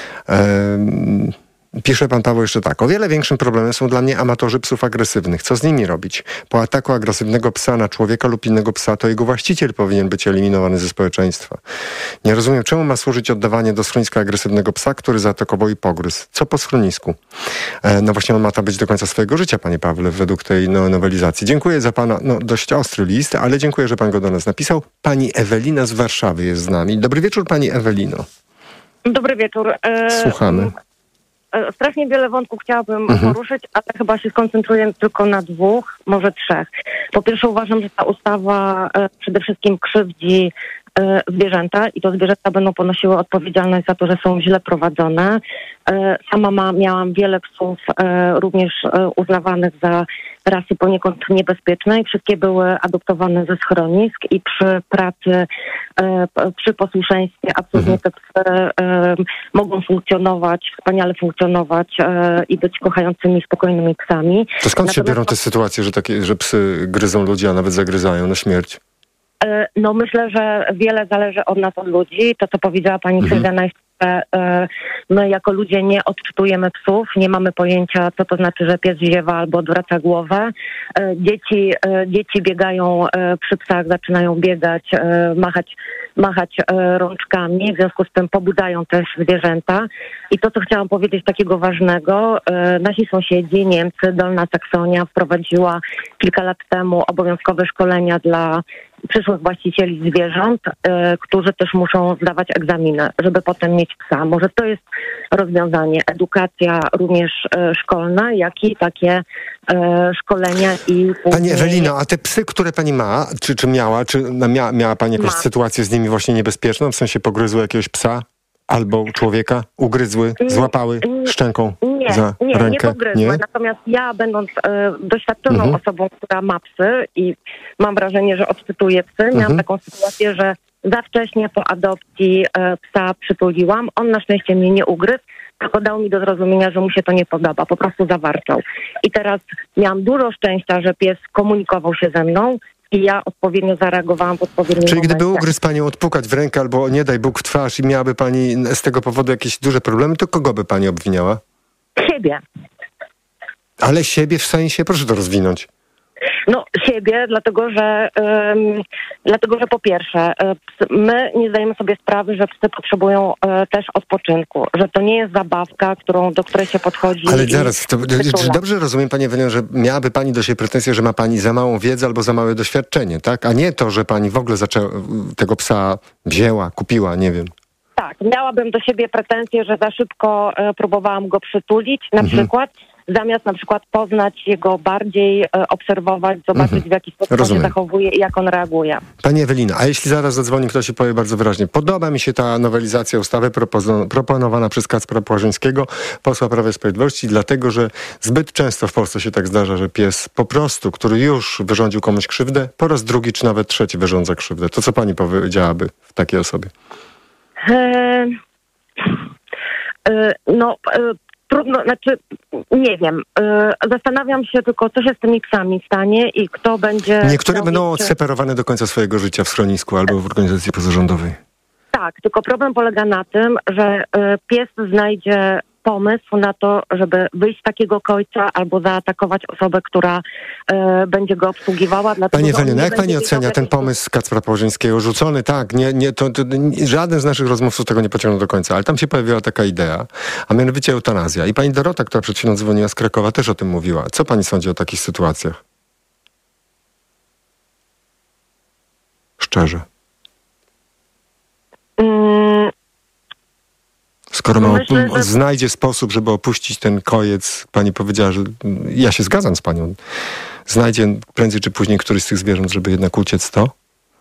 Ehm... Pisze pan Paweł jeszcze tak. O wiele większym problemem są dla mnie amatorzy psów agresywnych. Co z nimi robić? Po ataku agresywnego psa na człowieka lub innego psa, to jego właściciel powinien być eliminowany ze społeczeństwa. Nie rozumiem, czemu ma służyć oddawanie do schroniska agresywnego psa, który zaatakował i pogryzł. Co po schronisku? E, no właśnie on ma tam być do końca swojego życia, panie Pawle, według tej no, nowelizacji. Dziękuję za pana no, dość ostry list, ale dziękuję, że pan go do nas napisał. Pani Ewelina z Warszawy jest z nami. Dobry wieczór, pani Ewelino. Dobry wieczór. E... Słuchamy. Strasznie wiele wątków chciałabym Mhm. poruszyć, ale chyba się skoncentruję tylko na dwóch, może trzech. Po pierwsze uważam, że ta ustawa e, przede wszystkim krzywdzi e, zwierzęta i to zwierzęta będą ponosiły odpowiedzialność za to, że są źle prowadzone. E, sama ma, miałam wiele psów e, również e, uznawanych za rasy poniekąd niebezpieczne i wszystkie były adoptowane ze schronisk i przy pracy, e, przy posłuszeństwie absolutnie te psy e, mogą funkcjonować, wspaniale funkcjonować e, i być kochającymi, spokojnymi psami. To skąd się Natomiast biorą te sytuacje, że, takie, że psy gryzą ludzi, a nawet zagryzają na śmierć? e, no myślę, że wiele zależy od nas, od ludzi. To, co powiedziała pani Mhm. Sylwia Najsztub, e, my jako ludzie nie odczytujemy psów, nie mamy pojęcia, co to znaczy, że pies ziewa albo odwraca głowę. E, dzieci, e, dzieci biegają e, przy psach, zaczynają biegać, e, machać, machać e, rączkami, w związku z tym pobudzają też zwierzęta. I to, co chciałam powiedzieć takiego ważnego, e, nasi sąsiedzi, Niemcy, Dolna Saksonia wprowadziła kilka lat temu obowiązkowe szkolenia dla przyszłych właścicieli zwierząt, e, którzy też muszą zdawać egzaminy, żeby potem mieć psa. Może to jest rozwiązanie. Edukacja również e, szkolna, jak i takie e, szkolenia i... Pani Ewelino, a te psy, które pani ma, czy, czy miała, czy no, mia, miała pani jakąś Ma. sytuację z nimi właśnie niebezpieczną? W sensie pogryzły jakiegoś psa albo człowieka? Ugryzły, złapały szczęką Nie, za nie, rękę? nie pogryzły. Natomiast ja, będąc e, doświadczoną Mhm. osobą, która ma psy i mam wrażenie, że odczytuję psy, miałam Mhm. taką sytuację, że za wcześnie po adopcji e, psa przytuliłam. On na szczęście mnie nie ugryzł, tylko dał mi do zrozumienia, że mu się to nie podoba. Po prostu zawarczał. I teraz miałam dużo szczęścia, że pies komunikował się ze mną i ja odpowiednio zareagowałam w odpowiednim Czyli gdyby momencie. ugryzł panią odpukać w rękę albo nie daj Bóg w twarz i miałaby pani z tego powodu jakieś duże problemy, to kogo by pani obwiniała? Siebie. Ale siebie w sensie? Proszę to rozwinąć. No siebie, dlatego że um, dlatego, że po pierwsze my nie zdajemy sobie sprawy, że psy potrzebują um, też odpoczynku, że to nie jest zabawka, którą, do której się podchodzi. Ale zaraz, to, czy dobrze rozumiem, pani Ewelino, że miałaby pani do siebie pretensję, że ma pani za małą wiedzę albo za małe doświadczenie, tak? A nie to, że pani w ogóle zaczęła, tego psa wzięła, kupiła, nie wiem. Tak, miałabym do siebie pretensję, że za szybko e, próbowałam go przytulić, na mhm. przykład, zamiast na przykład poznać jego bardziej, e, obserwować, zobaczyć mhm. w jaki sposób Rozumiem. on się zachowuje i jak on reaguje. Pani Ewelino, a jeśli zaraz zadzwoni ktoś i powie bardzo wyraźnie, podoba mi się ta nowelizacja ustawy propozo- proponowana przez Kacpra Płażyńskiego, posła Prawa i Sprawiedliwości, dlatego, że zbyt często w Polsce się tak zdarza, że pies po prostu, który już wyrządził komuś krzywdę, po raz drugi czy nawet trzeci wyrządza krzywdę. To co pani powiedziałaby w takiej osobie? E, e, no, e, trudno, znaczy, nie wiem. E, zastanawiam się tylko, co się z tymi psami stanie i kto będzie... Niektóre będą jeszcze... odseparowane do końca swojego życia w schronisku albo w organizacji pozarządowej. Tak, tylko problem polega na tym, że e, pies znajdzie pomysł na to, żeby wyjść z takiego kojca albo zaatakować osobę, która e, będzie go obsługiwała. Pani Ewelino, jak pani ocenia ten pomysł Kacpra Płażyńskiego? Rzucony, tak, nie, nie, to, to, nie, żaden z naszych rozmówców tego nie pociągnął do końca, ale tam się pojawiła taka idea, a mianowicie eutanazja. I pani Dorota, która przed chwilą dzwoniła z Krakowa, też o tym mówiła. Co pani sądzi o takich sytuacjach? Szczerze. Mm. Skoro ma Myślę, op- że... znajdzie sposób, żeby opuścić ten kojec, pani powiedziała, że ja się zgadzam z panią, znajdzie prędzej czy później któryś z tych zwierząt, żeby jednak uciec, to?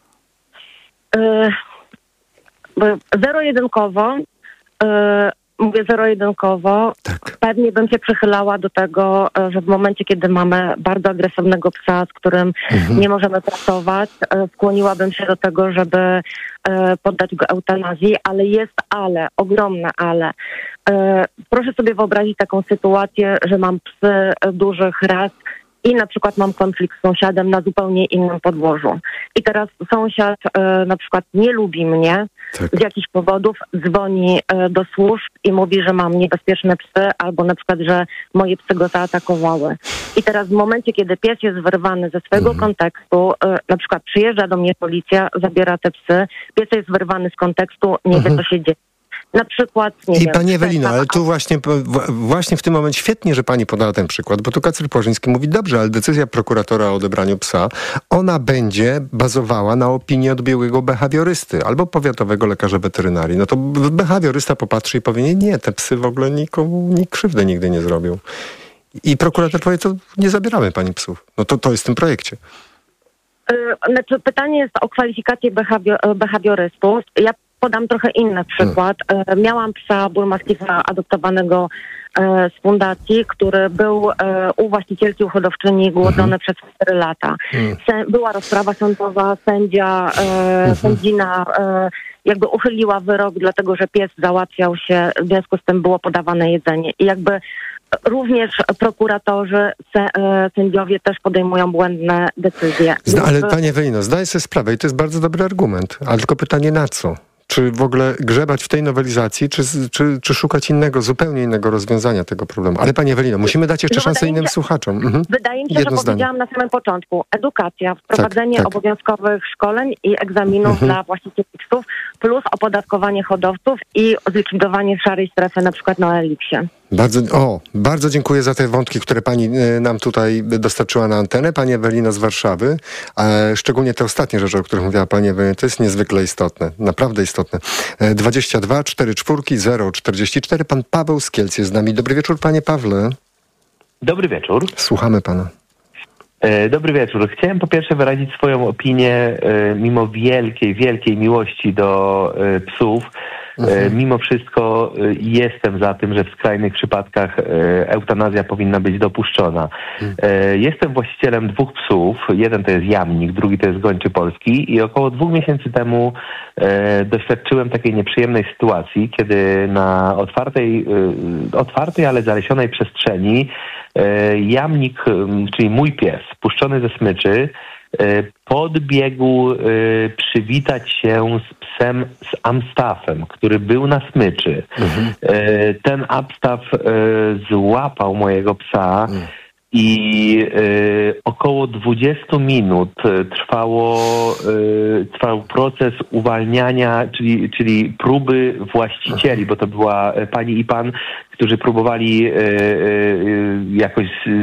Yy, zero-jedynkowo, yy, mówię zero-jedynkowo, tak. Pewnie bym się przychylała do tego, że w momencie, kiedy mamy bardzo agresywnego psa, z którym mhm. nie możemy pracować, skłoniłabym się do tego, żeby poddać go eutanazji, ale jest ale, ogromne ale. Proszę sobie wyobrazić taką sytuację, że mam psy dużych ras i na przykład mam konflikt z sąsiadem na zupełnie innym podłożu. I teraz sąsiad e, na przykład nie lubi mnie tak. z jakichś powodów, dzwoni e, do służb i mówi, że mam niebezpieczne psy, albo na przykład, że moje psy go zaatakowały. I teraz w momencie, kiedy pies jest wyrwany ze swojego mhm. kontekstu, e, na przykład przyjeżdża do mnie policja, zabiera te psy, pies jest wyrwany z kontekstu, nie mhm. wie, co się dzieje. Na przykład, nie I wiem, pani Ewelino, ale tu właśnie, właśnie w tym momencie świetnie, że pani podała ten przykład, bo tu Kacper Płażyński mówi, dobrze, ale decyzja prokuratora o odebraniu psa, ona będzie bazowała na opinii odbiegłego behawiorysty albo powiatowego lekarza weterynarii. No to behawiorysta popatrzy i powie, nie, nie, te psy w ogóle nikomu nikt krzywdy nigdy nie zrobił. I prokurator powie, to nie zabieramy pani psów. No to to jest w tym projekcie. Znaczy, pytanie jest o kwalifikację behawior- behawiorystów. Ja podam trochę inny przykład. Hmm. Miałam psa Bullmastiffa adoptowanego e, z fundacji, który był e, u właścicielki u hodowczyni głodony hmm. przez cztery lata. Hmm. Se, była rozprawa sądowa, sędzia, e, hmm. sędzina e, jakby uchyliła wyrok, dlatego że pies załatwiał się, w związku z tym było podawane jedzenie. I jakby również prokuratorzy, se, e, sędziowie też podejmują błędne decyzje. Zda, ale pani Ewelino, zdaję sobie sprawę i to jest bardzo dobry argument, ale tylko pytanie na co? Czy w ogóle grzebać w tej nowelizacji, czy, czy, czy szukać innego, zupełnie innego rozwiązania tego problemu? Ale pani Ewelino, musimy dać jeszcze no, szansę innym się, słuchaczom. Mhm. Wydaje mi się, Jedno że zdanie. powiedziałam na samym początku. Edukacja, wprowadzenie tak, tak. obowiązkowych szkoleń i egzaminów mhm. dla właścicieli psów, plus opodatkowanie hodowców i zlikwidowanie szarej strefy na przykład na Eliksie. Bardzo, o, bardzo dziękuję za te wątki, które pani y, nam tutaj dostarczyła na antenę. Pani Ewelino z Warszawy, e, szczególnie te ostatnie rzeczy, o których mówiła pani Ewelino, to jest niezwykle istotne, naprawdę istotne. E, dwadzieścia dwa cztery cztery zero czterdzieści cztery. Pan Paweł z Kielc jest z nami. Dobry wieczór, panie Pawle. Dobry wieczór. Słuchamy pana. E, dobry wieczór. Chciałem po pierwsze wyrazić swoją opinię, e, mimo wielkiej, wielkiej miłości do e, psów. Mhm. Mimo wszystko jestem za tym, że w skrajnych przypadkach eutanazja powinna być dopuszczona. Mhm. Jestem właścicielem dwóch psów. Jeden to jest jamnik, drugi to jest gończy polski i około dwóch miesięcy temu doświadczyłem takiej nieprzyjemnej sytuacji, kiedy na otwartej, otwartej, ale zalesionej przestrzeni jamnik, czyli mój pies, puszczony ze smyczy, podbiegł y, przywitać się z psem z Amstaffem, który był na smyczy. Mhm. Y, ten Amstaff y, złapał mojego psa mhm. i y, około około dwadzieścia minut trwało, trwał proces uwalniania, czyli, czyli próby właścicieli, bo to była pani i pan, którzy próbowali jakoś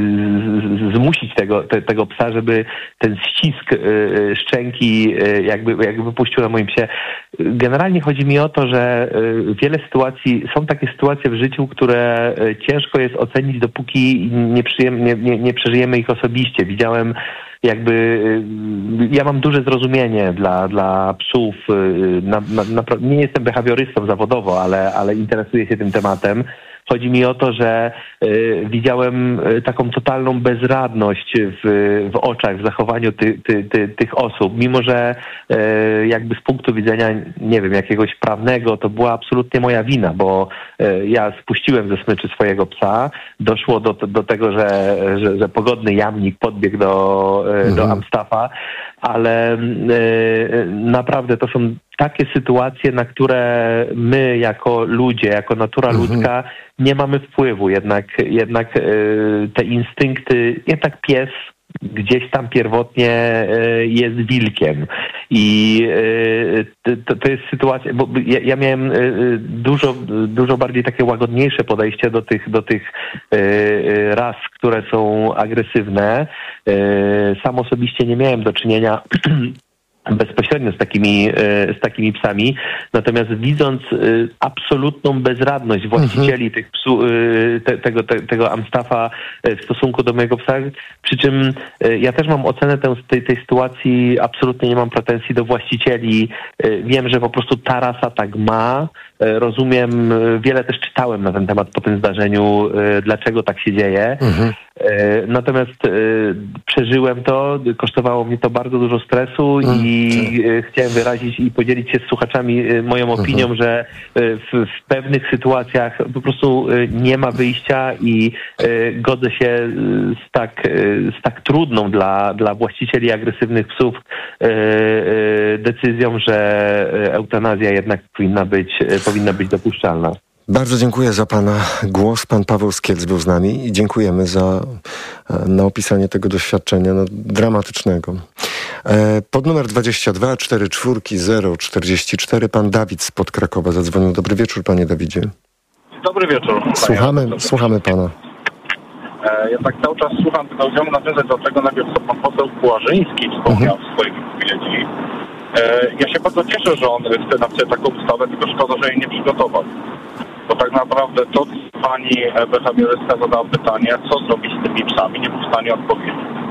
zmusić tego, te, tego psa, żeby ten ścisk szczęki jakby, jakby wypuścił na moim psie. Generalnie chodzi mi o to, że wiele sytuacji, są takie sytuacje w życiu, które ciężko jest ocenić, dopóki nie, przyjem, nie, nie, nie przeżyjemy ich osobiście. Widziałem jakby, ja mam duże zrozumienie dla, dla psów. Na, na, na, nie jestem behawiorystą zawodowo, ale, ale interesuję się tym tematem. Chodzi mi o to, że y, widziałem taką totalną bezradność w, w oczach, w zachowaniu ty, ty, ty, tych osób, mimo że y, jakby z punktu widzenia, nie wiem, jakiegoś prawnego, to była absolutnie moja wina, bo y, ja spuściłem ze smyczy swojego psa, doszło do, do tego, że, że, że pogodny jamnik podbiegł do, y, mhm. do Amstaffa, ale y, naprawdę to są takie sytuacje, na które my jako ludzie, jako natura mhm. ludzka nie mamy wpływu. Jednak, jednak y, te instynkty, jednak pies gdzieś tam pierwotnie y, jest wilkiem. I y, to, to jest sytuacja, bo ja, ja miałem y, dużo, dużo bardziej takie łagodniejsze podejście do tych, do tych y, ras, które są agresywne. Y, sam osobiście nie miałem do czynienia bezpośrednio z takimi, z takimi psami, natomiast widząc absolutną bezradność właścicieli tych psu, te, tego, te, tego Amstaffa w stosunku do mojego psa, przy czym ja też mam ocenę tej, tej sytuacji, absolutnie nie mam pretensji do właścicieli, wiem, że po prostu ta rasa tak ma, rozumiem, wiele też czytałem na ten temat po tym zdarzeniu, dlaczego tak się dzieje. Mhm. Natomiast przeżyłem to, kosztowało mnie to bardzo dużo stresu mhm. i chciałem wyrazić i podzielić się z słuchaczami moją opinią, mhm. że w, w pewnych sytuacjach po prostu nie ma wyjścia i godzę się z tak, z tak trudną dla, dla właścicieli agresywnych psów decyzją, że eutanazja jednak powinna być powinna być dopuszczalna. Bardzo dziękuję za pana głos. Pan Paweł z Kielc był z nami i dziękujemy za na opisanie tego doświadczenia no, dramatycznego. E, pod numer dwadzieścia dwa cztery cztery zero czterdzieści cztery pan Dawid spod Krakowa zadzwonił. Dobry wieczór, panie Dawidzie. Dobry wieczór. Słuchamy, słuchamy pana. E, ja tak cały czas słucham, tylko chciałbym nawiązać do tego, najpierw co pan poseł Płażyński wspomniał mhm. w swojej wypowiedzi. Ja się bardzo cieszę, że on chce napisać taką ustawę, tylko szkoda, że jej nie przygotował. Bo tak naprawdę to, co pani behawiorystka zadała pytanie, co zrobić z tymi psami, nie był w stanie odpowiedzieć.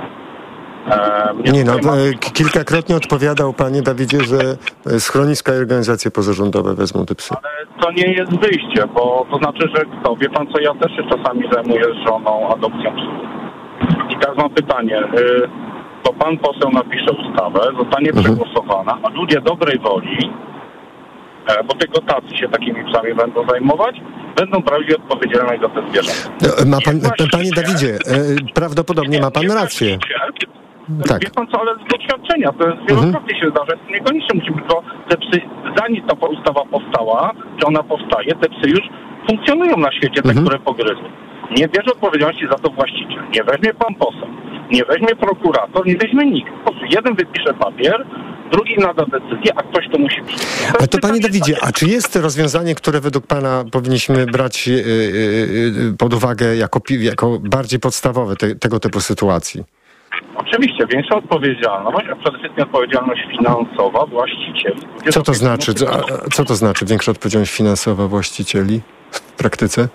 E, nie no, ma... kilkakrotnie odpowiadał panie Dawidzie, że schroniska i organizacje pozarządowe wezmą te psy. Ale to nie jest wyjście, bo to znaczy, że kto? Wie pan co, ja też się czasami zajmuję z żoną adopcją psów. I teraz mam pytanie... Y- to pan poseł napisze ustawę, zostanie mhm. przegłosowana, a ludzie dobrej woli, e, bo tylko tacy się takimi psami będą zajmować, będą brali odpowiedzialność za te zwierzęta. Ma pan, panie Dawidzie, e, prawdopodobnie ma pan rację. Tak. Wie pan co, ale z doświadczenia, to jest wielokrotnie mhm. się zdarza, niekoniecznie musi być, bo te psy, zanim ta ustawa powstała, czy ona powstaje, te psy już funkcjonują na świecie, te, mhm. które pogryzły. Nie bierze odpowiedzialności za to właściciel, nie weźmie pan poseł, nie weźmie prokurator, nie weźmie nikt. Po prostu jeden wypisze papier, drugi nada decyzję, a ktoś to musi przyjąć. To a to panie Dawidzie, a czy jest rozwiązanie, które według pana powinniśmy brać yy, yy, pod uwagę jako, jako bardziej podstawowe te, tego typu sytuacji? Oczywiście, większa odpowiedzialność, a przede wszystkim odpowiedzialność finansowa właścicieli. Co to znaczy? Co to znaczy większa odpowiedzialność finansowa właścicieli w praktyce?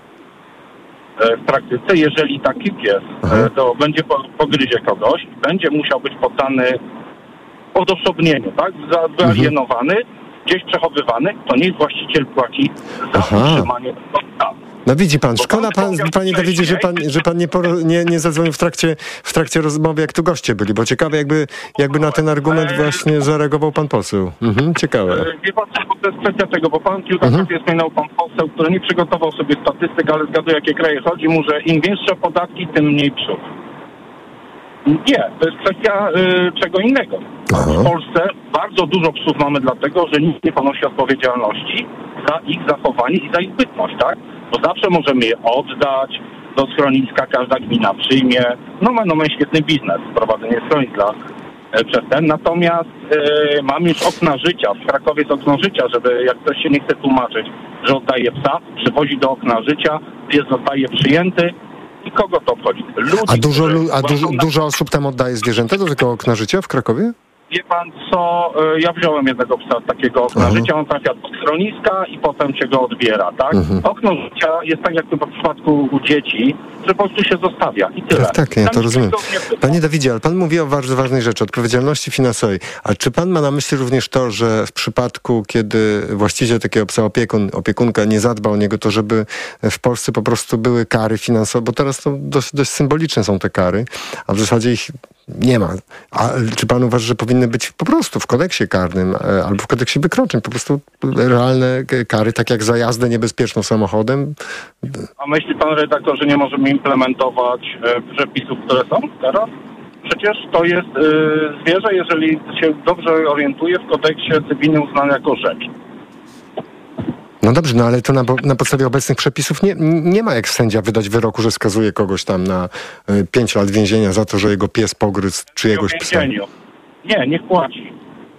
W praktyce, jeżeli taki pies to będzie pogryzie kogoś, będzie musiał być poddany odosobnieniu, tak? Wyalienowany, mhm. gdzieś przechowywany, to niech właściciel płaci za Aha. utrzymanie podstawy. No widzi pan, szkoda pan, panie Dawidzie, że pan, że pan nie, poro, nie, nie zadzwonił w trakcie, w trakcie rozmowy, jak tu goście byli, bo ciekawe jakby, jakby na ten argument właśnie zareagował pan poseł. Mhm, ciekawe. Wie pan co, to jest kwestia tego, bo pan kilkakrotnie mhm. wspominał pan poseł, który nie przygotował sobie statystyk, ale zgaduje, jakie kraje chodzi mu, że im większe podatki, tym mniej psów. Nie, to jest kwestia y, czego innego. Aha. W Polsce bardzo dużo psów mamy dlatego, że nikt nie ponosi odpowiedzialności za ich zachowanie i za ich bytność, tak? Bo zawsze możemy je oddać, do schroniska każda gmina przyjmie. No ma no, ma świetny biznes, prowadzenie schronisk dla e, przez ten. Natomiast e, mam już okna życia. W Krakowie jest okno życia, żeby jak ktoś się nie chce tłumaczyć, że oddaje psa, przywozi do okna życia, pies zostaje przyjęty. I kogo to obchodzi? Ludzi, a dużo, a dużo, na... dużo osób tam oddaje zwierzęta do tego okna życia w Krakowie? Wie pan co, ja wziąłem jednego psa z takiego okna uh-huh. życia, on trafia do schroniska i potem się go odbiera, tak? Uh-huh. Okno życia jest tak jak w przypadku u dzieci, że po prostu się zostawia i tyle. Tak, tak, ja to rozumiem. Panie Dawidzie, ale pan mówi o bardzo ważnej rzeczy, odpowiedzialności finansowej. A czy pan ma na myśli również to, że w przypadku, kiedy właściciel takiego psa, opiekun, opiekunka nie zadba o niego, to żeby w Polsce po prostu były kary finansowe, bo teraz to dość, dość symboliczne są te kary, a w zasadzie ich nie ma. A czy pan uważa, że powinny być po prostu w kodeksie karnym albo w kodeksie wykroczeń po prostu realne kary, tak jak za jazdę niebezpieczną samochodem? A myśli pan redaktor, że nie możemy implementować e, przepisów, które są teraz? Przecież to jest e, zwierzę, jeżeli się dobrze orientuje, w kodeksie cywilnym uznane jako rzecz. No dobrze, no ale to na, na podstawie obecnych przepisów nie, nie ma jak sędzia wydać wyroku, że skazuje kogoś tam na y, pięć lat więzienia za to, że jego pies pogryzł czyjegoś psa. Nie, niech płaci.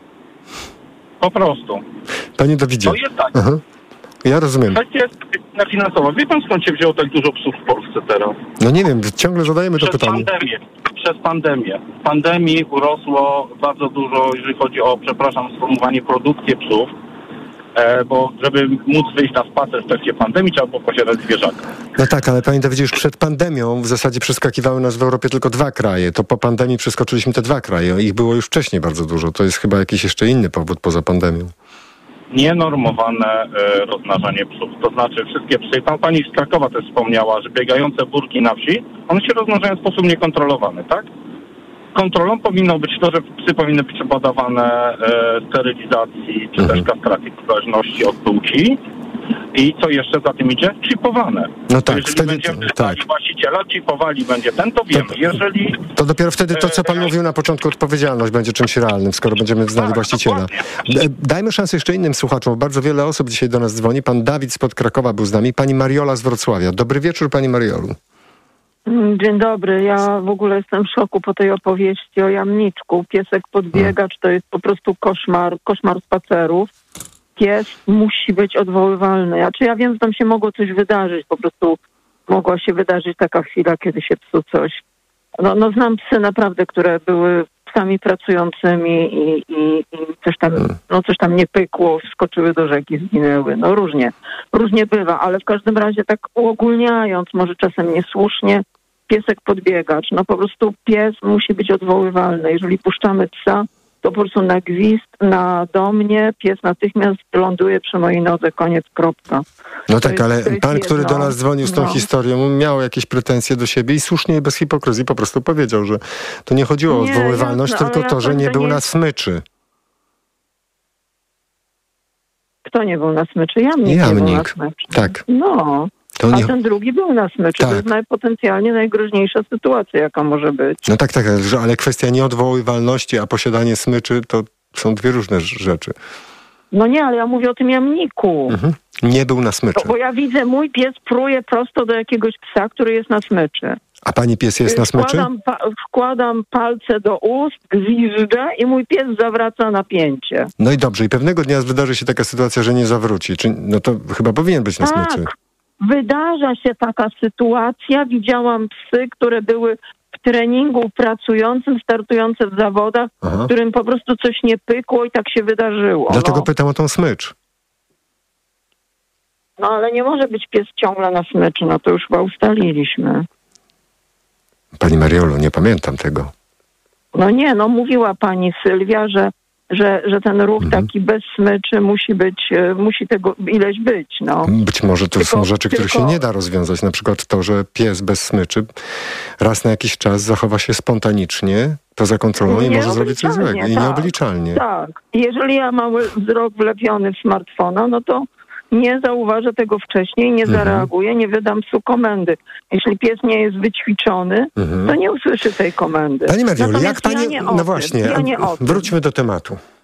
Po prostu. Panie Dawidzie. To jest tak. Aha. Ja rozumiem. Kwestia jest finansowa. Wie pan, skąd się wzięło tak dużo psów w Polsce teraz? No nie wiem, ciągle zadajemy Przez to pytanie. Pandemię. Przez pandemię. W pandemii urosło bardzo dużo, jeżeli chodzi o, przepraszam, sformułowanie, produkcję psów. E, bo żeby móc wyjść na spacer w trakcie pandemii, trzeba było posiadać zwierzaka. No tak, ale panie Dawidzie, już przed pandemią w zasadzie przeskakiwały nas w Europie tylko dwa kraje. To po pandemii przeskoczyliśmy te dwa kraje. Ich było już wcześniej bardzo dużo. To jest chyba jakiś jeszcze inny powód poza pandemią. Nienormowane e, rozmnażanie psów. To znaczy wszystkie psy, pan pani z Krakowa też wspomniała, że biegające burki na wsi, one się rozmnażają w sposób niekontrolowany, tak? Kontrolą powinno być to, że psy powinny być podawane e, sterylizacji czy też kastracji w zależności od płci. I co jeszcze za tym idzie? Chipowane. No tak, jeżeli wtedy, będziemy tak. właściciela, chipowali będzie ten, to wiemy. To, jeżeli, to dopiero wtedy to, co pan e, mówił na początku, odpowiedzialność będzie czymś realnym, skoro będziemy znali tak, właściciela. dokładnie. Dajmy szansę jeszcze innym słuchaczom. Bardzo wiele osób dzisiaj do nas dzwoni. Pan Dawid spod Krakowa był z nami. Pani Mariola z Wrocławia. Dobry wieczór, pani Mariolu. Dzień dobry. Ja w ogóle jestem w szoku po tej opowieści o jamniczku. Piesek podbiegacz to jest po prostu koszmar, koszmar spacerów. Pies musi być odwoływalny. Znaczy ja wiem, że tam się mogło coś wydarzyć. Po prostu mogła się wydarzyć taka chwila, kiedy się psu coś... No, no znam psy naprawdę, które były psami pracującymi i, i, i coś tam, no coś tam nie pykło, wskoczyły do rzeki, zginęły. No różnie, różnie bywa, ale w każdym razie tak uogólniając, może czasem niesłusznie, piesek podbiegacz. No po prostu pies musi być odwoływalny. Jeżeli puszczamy psa, to po prostu na gwizd, na do mnie, pies natychmiast ląduje przy mojej nodze, koniec, kropka. No tak, jest, ale pan, który do nas dzwonił z tą no. historią, miał jakieś pretensje do siebie i słusznie i bez hipokryzji po prostu powiedział, że to nie chodziło o Nie, odwoływalność, jasne, tylko ale to, ja że nie to był nie- na smyczy. Kto nie był na smyczy? Jamnik, nie był na Jamnik, smyczy. tak. No, To a nie... ten drugi był na smyczy. Tak. To jest naj, potencjalnie najgroźniejsza sytuacja, jaka może być. No tak, tak, że- ale kwestia nieodwoływalności, a posiadanie smyczy to są dwie różne rz- rzeczy. No nie, ale ja mówię o tym jamniku. Mhm. Nie był na smyczy. No, bo ja widzę, mój pies pruje prosto do jakiegoś psa, który jest na smyczy. A pani pies jest na smyczy? Wkładam, pa, wkładam palce do ust, gwiżdżę i mój pies zawraca napięcie. No i dobrze, i pewnego dnia wydarzy się taka sytuacja, że nie zawróci. Czy, no to chyba powinien być na Tak, smyczy. wydarza się taka sytuacja. Widziałam psy, które były w treningu pracującym, startujące w zawodach, Aha. którym po prostu coś nie pykło i tak się wydarzyło. Dlatego no. pytam o tą smycz. no ale nie może być pies ciągle na smyczy, no to już chyba ustaliliśmy. Pani Mariolu, nie pamiętam tego. No nie, no mówiła pani Sylwia, że, że, że ten ruch Mhm. taki bez smyczy musi być, e, musi tego ileś być, no. Być może to Tylko- są rzeczy, których tylko- się nie da rozwiązać. Na przykład to, że pies bez smyczy raz na jakiś czas zachowa się spontanicznie, poza kontrolą i może zrobić coś złego. I tak, nieobliczalnie. Tak. Jeżeli ja mam wzrok wlepiony w smartfona, no to nie zauważę tego wcześniej, nie Mhm. zareaguję, nie wydam psu komendy. Jeśli pies nie jest wyćwiczony, Mhm. to nie usłyszy tej komendy. Pani Mariolu, Natomiast jak pani... Ja nie o no tym, właśnie, ja nie o tym. wróćmy do tematu.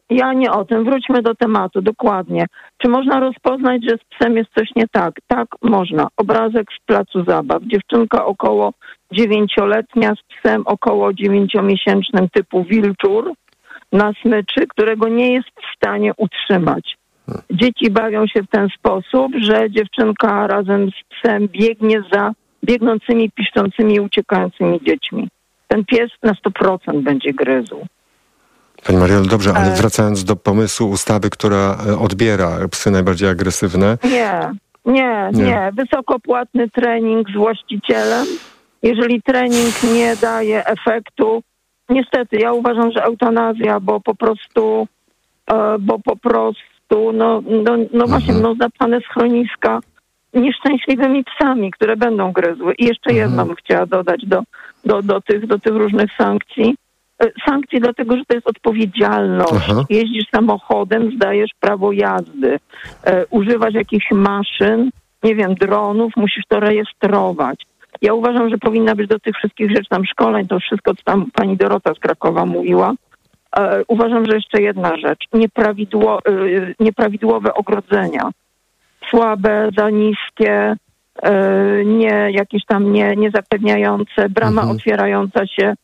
Ja nie o tym. Wróćmy do tematu, dokładnie. Czy można rozpoznać, że z psem jest coś nie tak? Tak, można. Obrazek z placu zabaw. Dziewczynka około dziewięcioletnia z psem około dziewięciomiesięcznym typu wilczur na smyczy, którego nie jest w stanie utrzymać. Dzieci bawią się w ten sposób, że dziewczynka razem z psem biegnie za biegnącymi, piszczącymi i uciekającymi dziećmi. Ten pies na sto procent będzie gryzł. Pani Mariolu, dobrze, ale wracając do pomysłu ustawy, która odbiera psy najbardziej agresywne. Nie, nie, nie. nie. Wysokopłatny trening z właścicielem. Jeżeli trening nie daje efektu, niestety ja uważam, że eutanazja, bo po prostu, e, bo po prostu, no, no, no właśnie, no zapane schroniska nieszczęśliwymi psami, które będą gryzły. I jeszcze jedno bym chciała dodać do, do, do, tych, do tych różnych sankcji. Sankcje dlatego, że to jest odpowiedzialność. Aha. Jeździsz samochodem, zdajesz prawo jazdy. E, używasz jakichś maszyn, nie wiem, dronów, musisz to rejestrować. Ja uważam, że powinna być do tych wszystkich rzeczy tam szkoleń, to wszystko, co tam pani Dorota z Krakowa mówiła. E, uważam, że jeszcze jedna rzecz. Nieprawidło, e, nieprawidłowe ogrodzenia. Słabe, za niskie, e, nie jakieś tam nie, nie zapewniające, brama mhm. otwierająca się